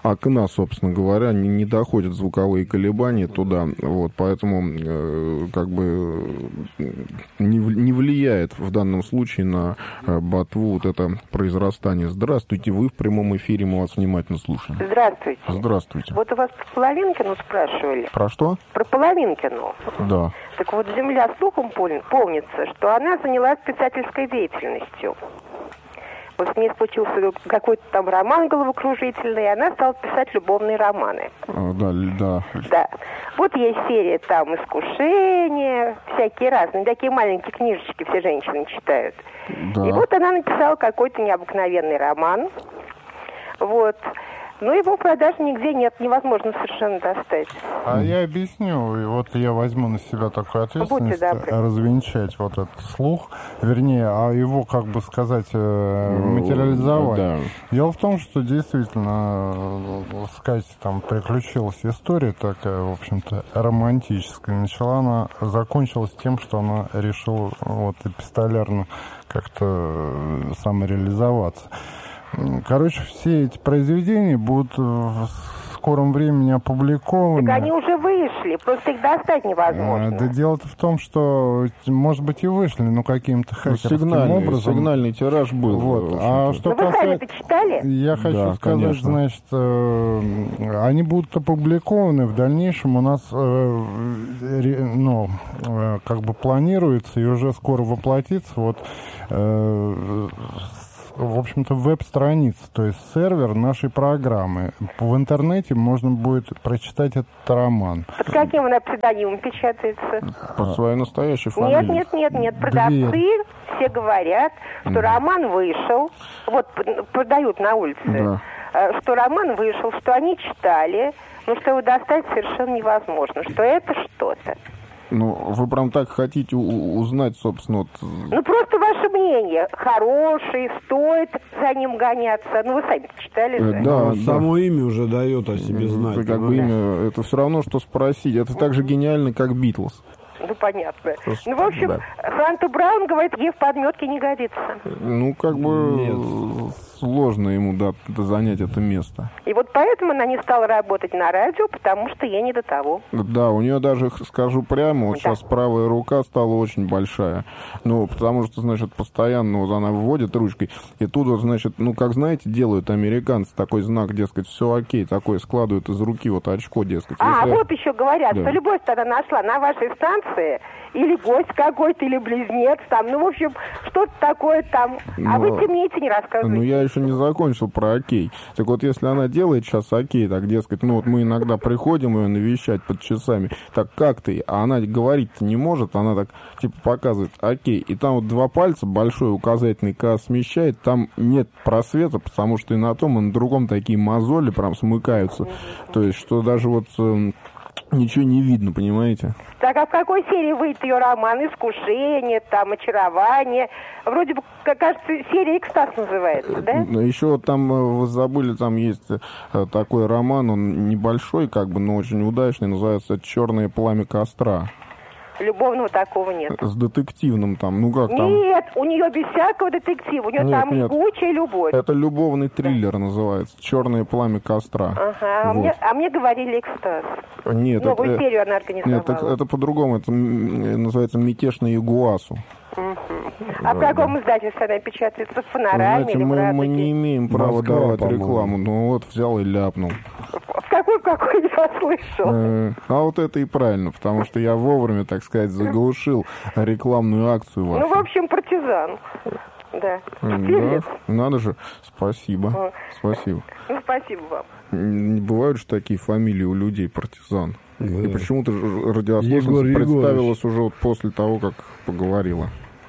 окна, собственно говоря, не доходят звуковые колебания туда, вот, поэтому как бы не влияет в данном случае на ботву вот это произрастание. Здравствуйте, вы в прямом эфире, мы вас внимательно слушаем. Здравствуйте. Здравствуйте. Вот у вас про Половинкину спрашивали. Про что? Про Половинкину. Да. Так вот, земля слухом помнится, что она занялась писательской деятельностью. Вот с ней случился какой-то там роман головокружительный, и она стала писать любовные романы. Да. Да. Вот есть серия там «Искушения», всякие разные, такие маленькие книжечки все женщины читают. Да. И вот она написала какой-то необыкновенный роман. Вот. Но его продажи нигде нет, невозможно совершенно достать. А я объясню, и вот я возьму на себя такую ответственность, развенчать вот этот слух, вернее, а его, как бы сказать, материализовать. Да. Дело в том, что действительно, сказать, там приключилась история такая, в общем-то, романтическая. Она закончилась тем, что она решила вот эпистолярно как-то самореализоваться. Короче, все эти произведения будут в скором времени опубликованы. Так они уже вышли, просто их достать невозможно. Да дело-то в том, что, может быть, и вышли, но каким-то хакерским образом. Сигнальный тираж был. Вот. А что вы сами почитали? Я хочу сказать, конечно. Значит, они будут опубликованы в дальнейшем. У нас, как бы планируется и уже скоро воплотится вот в общем-то, веб-страница, то есть сервер нашей программы. В интернете можно будет прочитать этот роман. Под каким он псевдонимом печатается? Под своей настоящей фамилией. Нет. Продавцы все говорят, что роман вышел, вот продают на улице, что роман вышел, что они читали, но что его достать совершенно невозможно, что это что-то. Ну, вы прям так хотите узнать, собственно, вот... Ну, просто ваше мнение. Хороший, стоит за ним гоняться. Ну, вы сами читали же. Да, само имя уже дает о себе знать. Это как бы имя, это все равно, что спросить. Это так же гениально, как Битлз. Ну, понятно. Ну, в общем, Франту Браун говорит, ей в подметке не годится. Ну, как бы сложно ему занять это место. И вот поэтому она не стала работать на радио, потому что ей не до того. Да, у нее даже, скажу прямо, вот сейчас правая рука стала очень большая. Ну, потому что, значит, постоянно вот она вводит ручкой, и тут вот, значит, ну, как знаете, делают американцы такой знак, дескать, все окей, такой складывают из руки вот очко, дескать. Вот еще говорят, что любовь-то она нашла на вашей станции, или гость какой-то, или близнец там, ну, в общем, что-то такое там. А вы темните, не рассказываете. Ну, я еще не закончил про окей. Так вот, если она делает сейчас окей, так, дескать, ну, вот мы иногда приходим ее навещать под часами, так как ты? А она говорить-то не может, она так, типа, показывает окей. И там вот два пальца, большой указательный, когда смещает, там нет просвета, потому что и на том, и на другом такие мозоли прям смыкаются. То есть, что даже вот... ничего не видно, понимаете? Так, а в какой серии выйдет ее роман? «Искушение», там, «Очарование»? Вроде бы, кажется, серия «Экстаз» называется, да? Еще вот там, вы забыли, там есть такой роман, он небольшой, как бы, но очень удачный, называется «Черное пламя костра». Любовного такого нет. С детективным там, ну как там? Нет, у нее без всякого детектива, у нее там жгучая любовь. Это любовный триллер называется, «Черное пламя костра». Ага, вот. а мне говорили «Экстаз». Нет, новую серию она организовала. Нет, это по-другому, это называется «Мятеж на Ягуасу». А в каком издательстве она печатается? В «Панораме» или в «Радуге»? Мы не имеем права давать рекламу, но вот взял и ляпнул. В какой я слышал? А вот это и правильно, потому что я вовремя, так сказать, заглушил рекламную акцию вашу. Ну, в общем, партизан. Да. Да, надо же. Спасибо. Спасибо. Ну, спасибо вам. Не бывают же такие фамилии у людей, партизан. И почему-то радиослушательница представилась уже вот после того, как поговорила.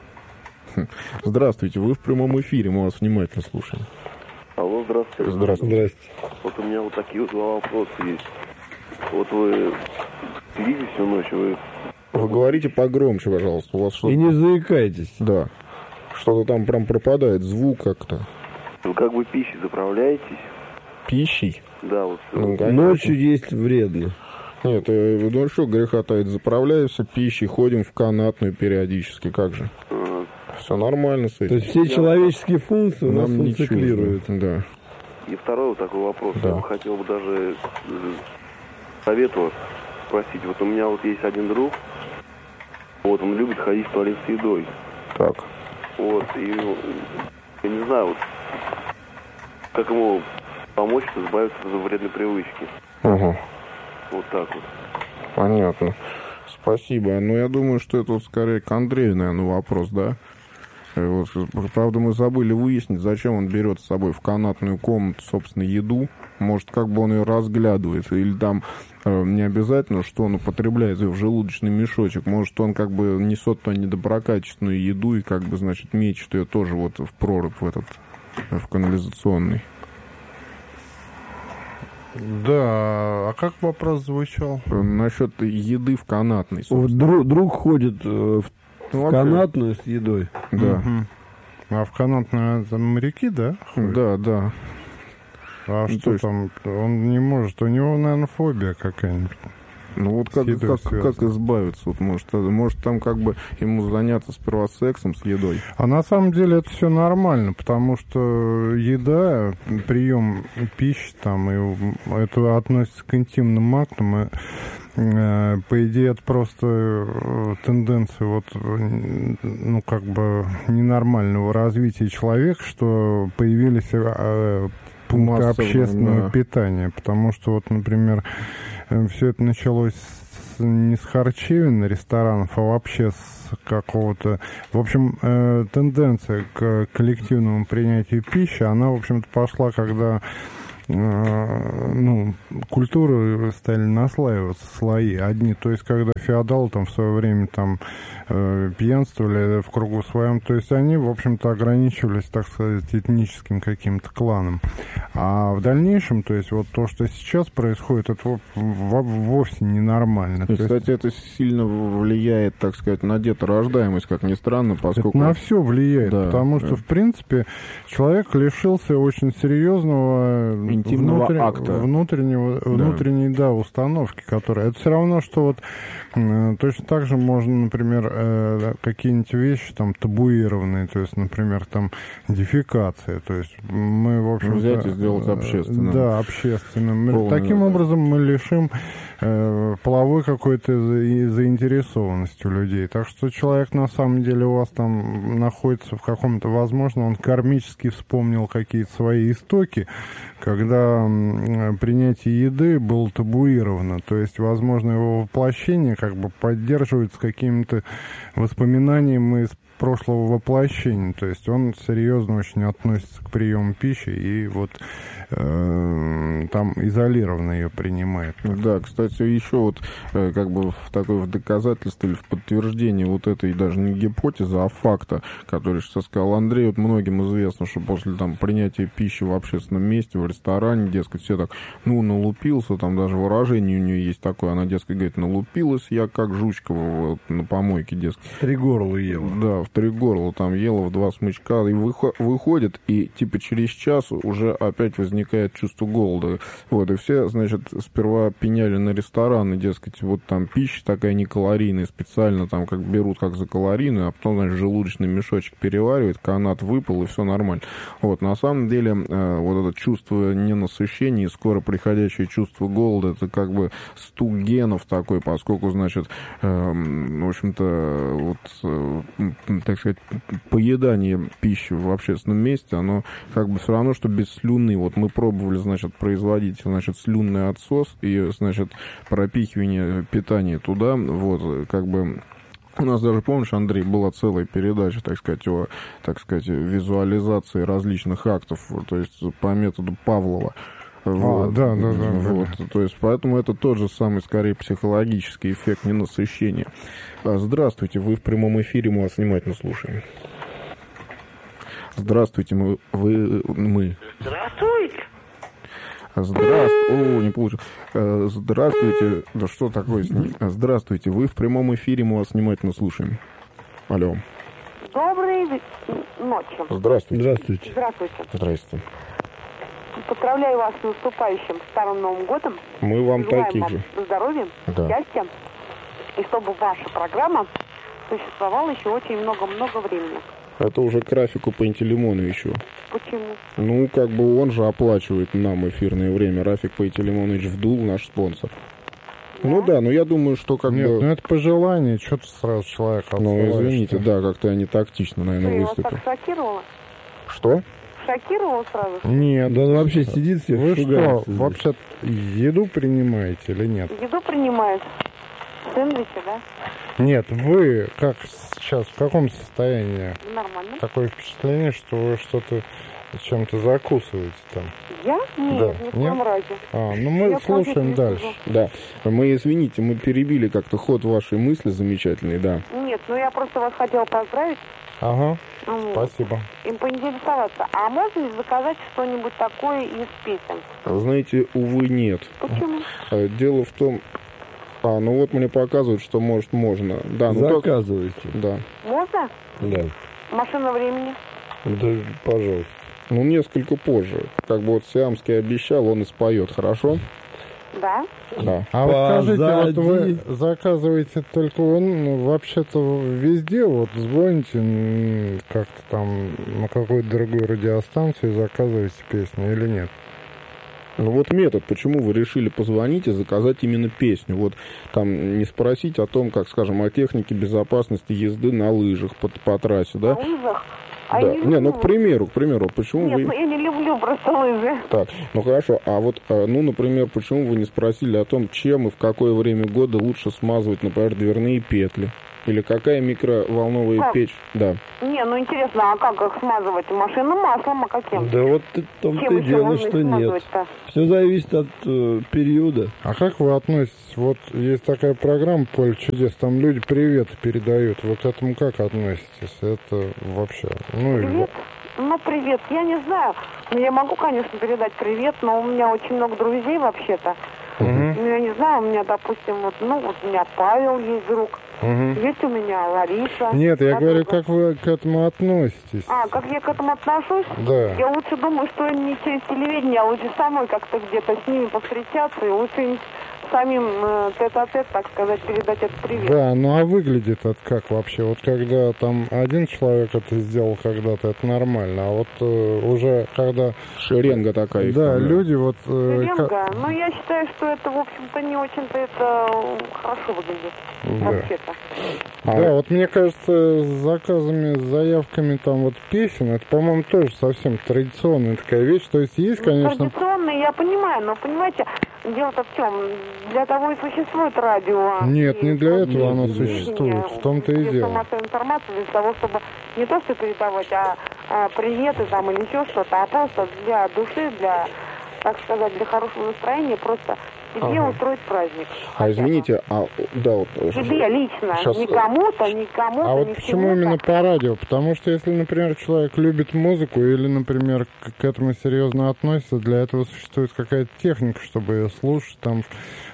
Здравствуйте, вы в прямом эфире, мы вас внимательно слушаем. Алло, здравствуйте. Здравствуйте. Вот у меня вот такие вот два вопроса есть. Вот вы спите всю ночь, вы говорите погромче, пожалуйста. У вас что-то... И не заикайтесь. Да. Что-то там прям пропадает, звук как-то. Вы как бы пищей заправляетесь? Пищей? Да, вот. Ночью есть вредно. Нет, ну что, греха таить, заправляемся пищей, ходим в канатную периодически, как же? Все нормально с этим. То есть все человеческие функции у нас функционируют. Да. И второй вот такой вопрос. Да. Я бы хотел бы даже совета спросить. Вот у меня вот есть один друг, вот он любит ходить в туалет с едой. Так. Вот, и я не знаю, вот, как ему помочь избавиться от вредной привычки. Угу. Вот так вот. Понятно. Спасибо. Ну, я думаю, что это вот скорее к Андрею, наверное, вопрос, да? Вот, правда, мы забыли выяснить, зачем он берет с собой в канатную комнату, собственно, еду. Может, как бы он ее разглядывает, или там не обязательно, что он употребляет ее в желудочный мешочек. Может, он как бы несет туда недоброкачественную еду и как бы, значит, мечет ее тоже вот в прорубь в канализационный. Да, а как вопрос звучал? Насчет еды в канатной. Друг ходит в канатную с едой. Да. Угу. А в канатную там моряки, да? ходят? Да, да. А Ну, что есть... там? Он не может, у него, наверное, фобия какая-нибудь. Ну вот как избавиться? Вот, может там как бы ему заняться сперва сексом с едой? А на самом деле это все нормально, потому что еда, прием пищи, там, и это относится к интимным актам, и, по идее, это просто тенденция вот, ну, как бы ненормального развития человека, что появились пункты общественного питания, потому что вот, например, все это началось не с харчевин, ресторанов, а вообще с какого-то... В общем, тенденция к коллективному принятию пищи, она, в общем-то, пошла, когда культуры стали наслаиваться, слои одни. То есть, когда феодалы там в свое время там пьянствовали в кругу своем, то есть они, в общем-то, ограничивались, так сказать, этническим каким-то кланом. А в дальнейшем, то есть, вот то, что сейчас происходит, это вовсе ненормально. И, кстати, это сильно влияет, так сказать, на деторождаемость, как ни странно, поскольку... Это на все влияет, да, потому что, в принципе, человек лишился очень серьезного интимного акта. Внутренней установки, которая... Это все равно, что вот точно так же можно, например, какие-нибудь вещи там табуированные, то есть, например, там дефекация, то есть мы, в общем-то... Взять и сделать общественным. Да, общественным. Таким образом мы лишим половой какой-то заинтересованности у людей. Так что человек, на самом деле, у вас там находится в каком-то... Возможно, он кармически вспомнил какие-то свои истоки, когда принятие еды было табуировано. То есть, возможно, его воплощение как бы поддерживается какими-то воспоминаниями из прошлого воплощения. То есть он серьезно очень относится к приему пищи и вот там изолированно ее принимает. Да, кстати, еще вот как бы в такое доказательство или в подтверждение вот этой даже не гипотезы, а факта, который сейчас сказал Андрей. Вот многим известно, что после там принятия пищи в общественном месте, в ресторане, дескать, все так, налупился, там даже выражение у нее есть такое, она, дескать, говорит, налупилась я как жучка вот, на помойке, дескать. 3 горла ела. Да, в 3 горла там ела, в 2 смычка, и выходит, и типа через час уже опять возникает чувство голода. Вот, и все, значит, сперва пеняли на рестораны, дескать, вот там пища такая некалорийная, специально там как берут как за калорийную, а потом, значит, желудочный мешочек переваривает, канат выпал, и все нормально. Вот, на самом деле, вот это чувство ненасыщения и скоро приходящее чувство голода, это как бы стук генов такой, поскольку, значит, в общем-то, вот, так сказать, поедание пищи в общественном месте, оно как бы все равно, что без слюны. Вот мы пробовали, значит, производить, значит, слюнный отсос и, значит, пропихивание питания туда, вот, как бы... У нас даже, помнишь, Андрей, была целая передача, так сказать, о, так сказать, визуализации различных актов, то есть по методу Павлова. Вот. Да. Вот. То есть, поэтому это тот же самый, скорее, психологический эффект ненасыщения. Здравствуйте, вы в прямом эфире, мы вас внимательно слушаем. Здравствуйте, мы. Здравствуйте. Не получилось. Здравствуйте. Да что такое с ним? Здравствуйте, вы в прямом эфире, мы вас внимательно слушаем. Алло. Доброй ночи. Здравствуйте. Здравствуйте. Поздравляю вас с наступающим Старым Новым годом. Мы вам желаем таких вам же. Здоровья, счастья. И чтобы ваша программа существовала еще очень много-много времени. Это уже к графику Пантелеймона еще. Почему? Ну, как бы он же оплачивает нам эфирное время. Рафик Пантелеймонович Вдул, наш спонсор. Да? Ну да, но я думаю, что как Нет, бы... ну это по желанию, что ты сразу человека отсылаешь. Ну, извините, да, как-то я не тактично, наверное, выступил. Вас так шокировало? Что? Шокировал сразу? Нет. Да он вообще сидит всех. Вы что, вообще еду принимаете или нет? Еду принимает. Сэндвичи, да? Нет, вы как сейчас, в каком состоянии? Нормально. Такое впечатление, что вы что-то чем-то закусываете там. Я? Нет, да. ни в коем разе. Ну мы я слушаем дальше. Да, мы, извините, мы перебили как-то ход вашей мысли замечательный, да. Нет, ну я просто вас хотела поздравить. Ага, спасибо. И поинтересоваться, а можно ли заказать что-нибудь такое из песен? Знаете, увы, нет. Почему? Дело в том... ну вот мне показывают, что, может, можно. Да, ну заказывайте. Да. Можно? Да. Машина времени? Да, пожалуйста. Ну, несколько позже. Как бы вот Сиамский обещал, он и споет, хорошо? Да. Да. А вот скажите, вот вы заказываете только вообще-то везде, вот звоните как-то там на какую-то другую радиостанцию и заказываете песню или нет? Ну вот метод, почему вы решили позвонить и заказать именно песню. Вот там не спросить о том, как, скажем, о технике безопасности езды на лыжах по трассе, да? На лыжах? Да. Не, ну, к примеру, почему Нет, вы... ну я не люблю просто лыжи. Так, ну хорошо, а вот, ну, например, почему вы не спросили о том, чем и в какое время года лучше смазывать, например, дверные петли? Или какая микроволновая печь? Да. Не, ну интересно, а как их смазывать? Машинным маслом, а каким? Да вот в том-то и дело, что нет. Все зависит от периода. А как вы относитесь? Вот есть такая программа «Поле чудес», там люди привет передают. Вы к этому как относитесь? Это вообще... Привет? Ну, привет, я не знаю. Я могу, конечно, передать привет, но у меня очень много друзей вообще-то. Ну, я не знаю, у меня, допустим, вот у меня Павел есть друг. Есть у меня Лариса. Нет, я говорю, как вы к этому относитесь? Как я к этому отношусь? Да. Я лучше думаю, что не через телевидение, а лучше самой как-то где-то с ними повстречаться и лучше самим тет-а-тет, так сказать, передать этот привет. Да, ну а выглядит это как вообще? Вот когда там один человек это сделал когда-то, это нормально, а вот уже когда... Шеренга такая. Да, люди вот... Шеренга? Ну, я считаю, что это, в общем-то, не очень-то это хорошо выглядит. Да. Вообще-то. Да, вот мне кажется, с заказами, с заявками там вот песен, это, по-моему, тоже совсем традиционная такая вещь. То есть есть, конечно... Традиционная, я понимаю, но, понимаете, дело-то в чем? Для того и существует радио. Нет, не для этого оно существует, в том-то и дело. Массовая информация для того, чтобы не то что передавать, а приветы там или еще что-то, а просто для души, для, так сказать, для хорошего настроения, просто себе устроить праздник. Извините, да, вот... Себе лично, сейчас... не кому-то, А вот почему именно по радио? Потому что если, например, человек любит музыку или, например, к этому серьезно относится, для этого существует какая-то техника, чтобы ее слушать там,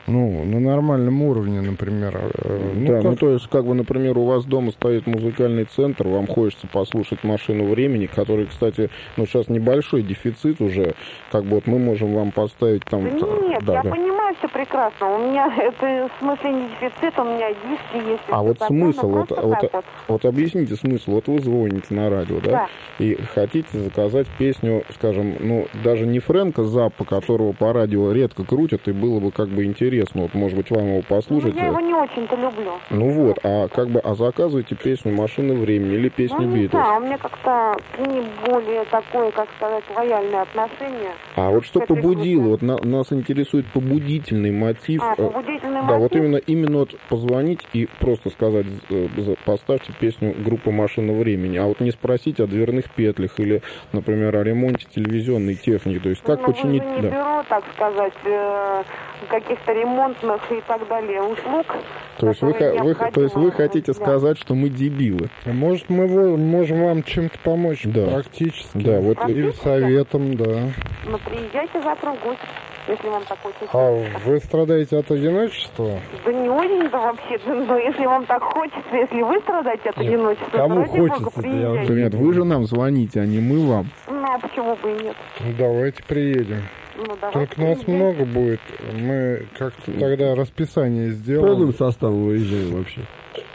на нормальном уровне, например. Да, то есть, как бы, например, у вас дома стоит музыкальный центр, вам хочется послушать «Машину времени», который, кстати, сейчас небольшой дефицит уже, как бы вот мы можем вам поставить там... Нет, я понимаю, все прекрасно. У меня это в смысле не дефицит, у меня диски есть. А вот смысл, вот объясните смысл. Вот вы звоните на радио, да? И хотите заказать песню, скажем, даже не Фрэнка Заппа, которого по радио редко крутят, и было бы как бы интересно. Вот, может быть, вам его послушать. Я его не очень-то люблю. А заказывайте песню «Машина времени» или песню «Битлз». Да, у меня как-то к ней более такое, как сказать, лояльное отношение. А вот что побудило? Вот нас интересует побудительный мотив. Побудительный мотив? Да, вот именно вот позвонить и просто сказать, поставьте песню группы «Машина времени», а вот не спросить о дверных петлях или, например, о ремонте телевизионной техники. То есть как починить... Я не беру, так сказать, каких-то ремонтных и так далее услуг. То есть вы хотите сказать, что мы дебилы? Может, мы можем вам чем-то помочь практически. Да, вот или советом, да. Приезжайте завтра в гости, если вам так хочется. А вы страдаете от одиночества? Да не очень-то вообще, но если вам так хочется, если вы страдаете от одиночества, кому то ради Бога, приезжайте. Нет, вы же нам звоните, а не мы вам. А почему бы и нет? Давайте приедем. Только нас много будет. Мы как-то тогда расписание сделаем. Полным составом выезжаем вообще.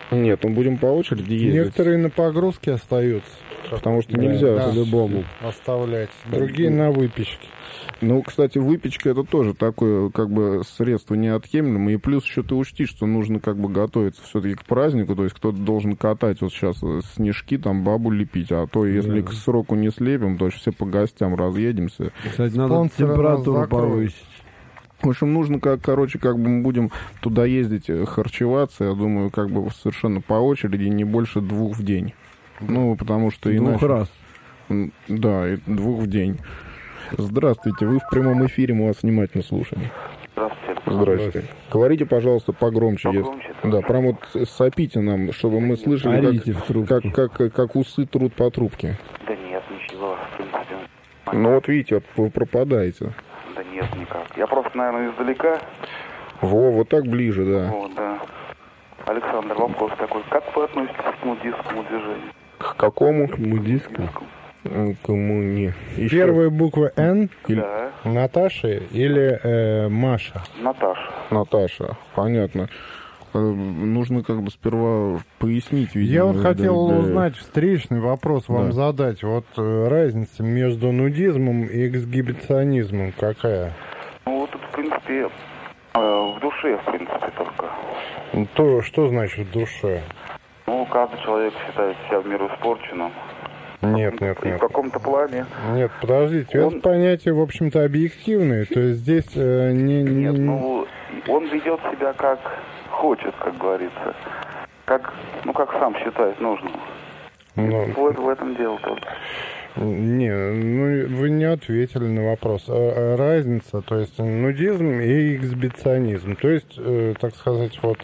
Нет, мы будем по очереди ездить. Некоторые на погрузке остаются. Потому что нельзя по-любому оставлять. Другие на выпечке. Ну, кстати, выпечка это тоже такое, как бы, средство неотъемлемое. И плюс еще ты учти, что нужно как бы готовиться все-таки к празднику. То есть кто-то должен катать вот сейчас снежки, там бабу лепить. А то если к сроку не слепим, то все по гостям разъедемся. Кстати, надо температуру повысить. В общем, нужно, короче, как бы мы будем туда ездить, харчеваться, я думаю, как бы совершенно по очереди, не больше 2 в день. Ну, потому что иначе... 2 раз. Да, 2 в день. Здравствуйте, вы в прямом эфире, мы вас внимательно слушаем. Здравствуйте. Говорите, пожалуйста, погромче. Да, прям вот сопите нам, чтобы мы слышали, как усы трут по трубке. Да нет, ничего, в принципе. Ну вот видите, вы пропадаете. Да нет, никак. Я просто, наверное, издалека. Вот так ближе, да. Вот, да. Александр, вопрос такой. Как вы относитесь к нудистскому движению? К какому? К нудистскому. Коммуне. Первая буква Н? Да. Наташа или Маша? Наташа, понятно. Нужно как бы сперва пояснить, видимо. Я вот хотел узнать, встречный вопрос вам задать. Вот разница между нудизмом и эксгибиционизмом какая? Ну, вот тут, в принципе, в душе, в принципе, только. То, что значит в душе? Ну, каждый человек считает себя в меру испорченным. Нет. В каком-то плане. Нет, подождите, это понятие, в общем-то, объективное, то есть здесь Нет, ну, он ведет себя как хочет, как говорится. Как сам считает нужным. Вот в этом дело только. Не, вы не ответили на вопрос. Разница, то есть нудизм и эксгибиционизм. То есть, так сказать, вот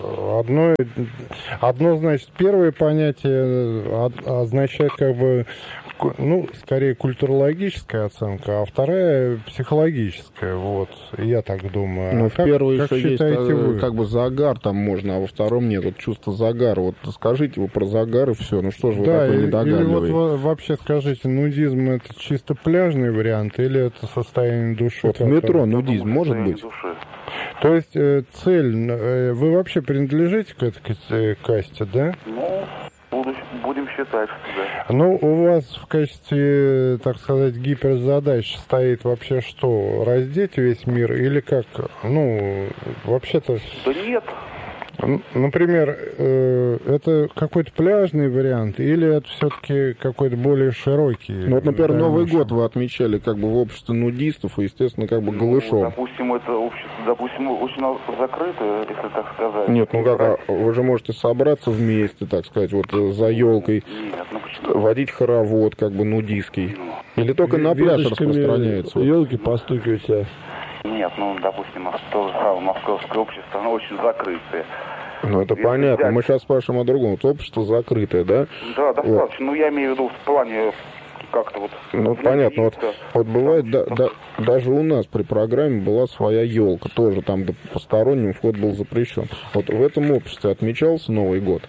одно значит, первое понятие означает как бы, скорее культурологическая оценка, а вторая психологическая, вот, я так думаю. Ну, в первой еще есть вы? как бы загар там можно, а во втором нет, вот чувство загара. Вот скажите вы про загар и все, ну что же вы такой недогадливый? Или вот вообще скажите, нудизм это чисто пляжный вариант или это состояние души? Вот в метро нудизм может быть? Души. То есть цель, вы вообще принадлежите к этой касте, да? Ну, будем считать, что да. Ну, у вас в качестве, так сказать, гиперзадач стоит вообще что? Раздеть весь мир или как? Ну, вообще-то... Да нет. Например, это какой-то пляжный вариант или это все-таки какой-то более широкий? Ну, вот, например, Новый год вы отмечали как бы в обществе нудистов и, естественно, как бы голышом. Допустим, это общество, очень закрытое, если так сказать. Нет, ну как, вы же можете собраться вместе, так сказать, вот за елкой, водить хоровод, как бы нудистский. Или только на пляж распространяется? Елки постукиваются. Нет, допустим, то же самое московское общество, оно очень закрытое. Ну, это понятно. Мы сейчас спрашиваем о другом. Вот общество закрытое, да? Да, достаточно. Вот. Я имею в виду в плане как-то вот... Ну, понятно. Вот бывает, даже у нас при программе была своя елка. Тоже там посторонним вход был запрещен. Вот в этом обществе отмечался Новый год?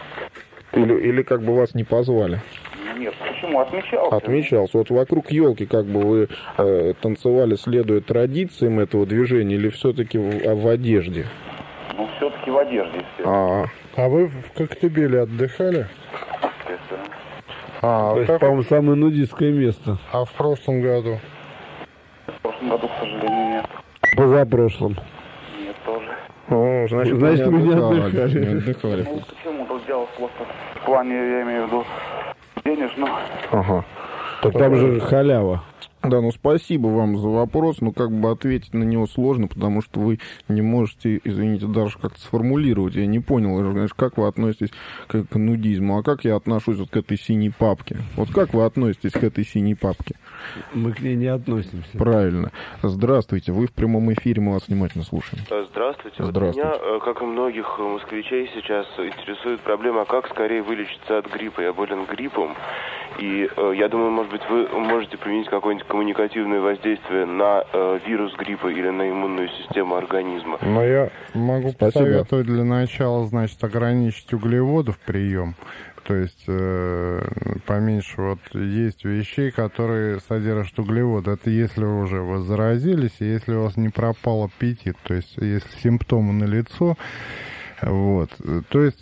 Или как бы вас не позвали? Нет, почему? Отмечался. Отмечался. Вот вокруг елки как бы вы танцевали, следуя традициям этого движения, или все-таки в одежде? Ну, все-таки в одежде. А вы в Коктебеле отдыхали? Естественно. То есть, по-моему, самое нудистское место. А в прошлом году? В прошлом году, к сожалению, нет. Позапрошлом? Нет, тоже. Ну, значит, вы не отдыхали. Ну, почему? Тут дело просто в плане, я имею в виду, денежно. Ага. Так там же халява. Да, спасибо вам за вопрос, но как бы ответить на него сложно, потому что вы не можете, извините, даже как-то сформулировать. Я не понял, как вы относитесь к нудизму, а как я отношусь вот к этой синей папке? Вот как вы относитесь к этой синей папке? Мы к ней не относимся. Правильно. Здравствуйте, вы в прямом эфире, мы вас внимательно слушаем. Здравствуйте. Здравствуйте. Вот меня, как и многих москвичей, сейчас интересует проблема, как скорее вылечиться от гриппа. Я болен гриппом, и я думаю, может быть, вы можете применить какое-нибудь коммуникативное воздействие на вирус гриппа или на иммунную систему организма. Но я могу посоветовать для начала, значит, ограничить углеводов прием. То есть поменьше вот есть вещей, которые содержат углеводы. Это если уже вы заразились, и если у вас не пропал аппетит. То есть если симптомы налицо, Вот. То есть,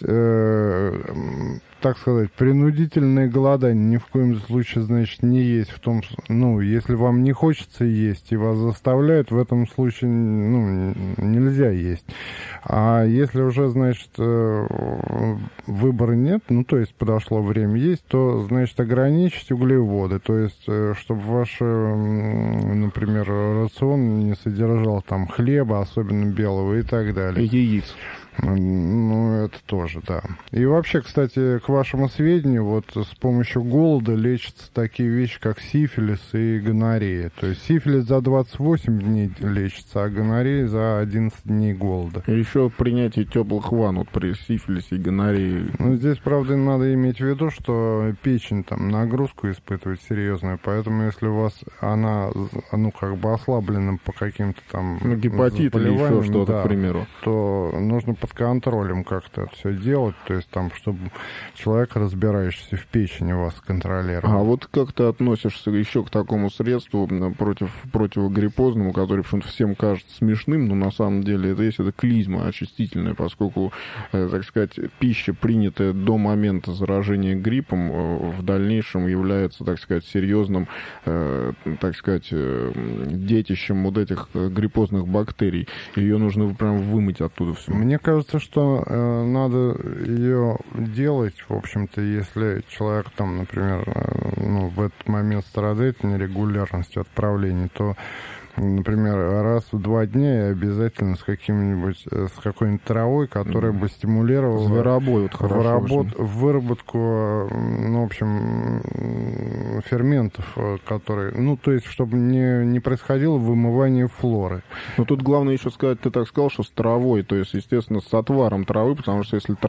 так сказать, принудительное голодание ни в коем случае, значит, не есть в том, ну, если вам не хочется есть и вас заставляют, в этом случае, ну, нельзя есть. А если уже, значит, выбора нет, ну, то есть подошло время есть, то, значит, ограничить углеводы, то есть, чтобы ваш, например, рацион не содержал там хлеба, особенно белого и так далее. Яиц. Ну, это тоже, да. И вообще, кстати, к вашему сведению, вот с помощью голода лечатся такие вещи, как сифилис и гонорея. То есть сифилис за 28 дней лечится, а гонорея за 11 дней голода. И еще принятие теплых ванн вот при сифилисе и гонорее. Ну, здесь, правда, надо иметь в виду, что печень там нагрузку испытывает серьезную, поэтому если у вас она, ну, как бы ослаблена по каким-то там... Ну, гепатит или еще что-то, да, к примеру. То нужно под контролем как-то это все делать, то есть там, чтобы человек, разбирающийся в печени, вас контролировал. А вот как ты относишься еще к такому средству противогриппозному, которое почему-то всем кажется смешным, но на самом деле это клизма очистительная, поскольку, так сказать, пища, принятая до момента заражения гриппом, в дальнейшем является, так сказать, серьезным, так сказать, детищем вот этих гриппозных бактерий. Ее нужно прям вымыть оттуда все. Мне кажется, что надо ее делать, в общем-то, если человек там, например, ну, в этот момент страдает нерегулярностью отправлений, то, например, раз в 2 дня и обязательно с какой-нибудь травой, которая бы стимулировала зверобой, вот хорошо, выработку, ну, в общем, ферментов, которые, ну, то есть, чтобы не происходило вымывание флоры. Но тут главное еще сказать, ты так сказал, что с травой, то есть, естественно, с отваром травы, потому что если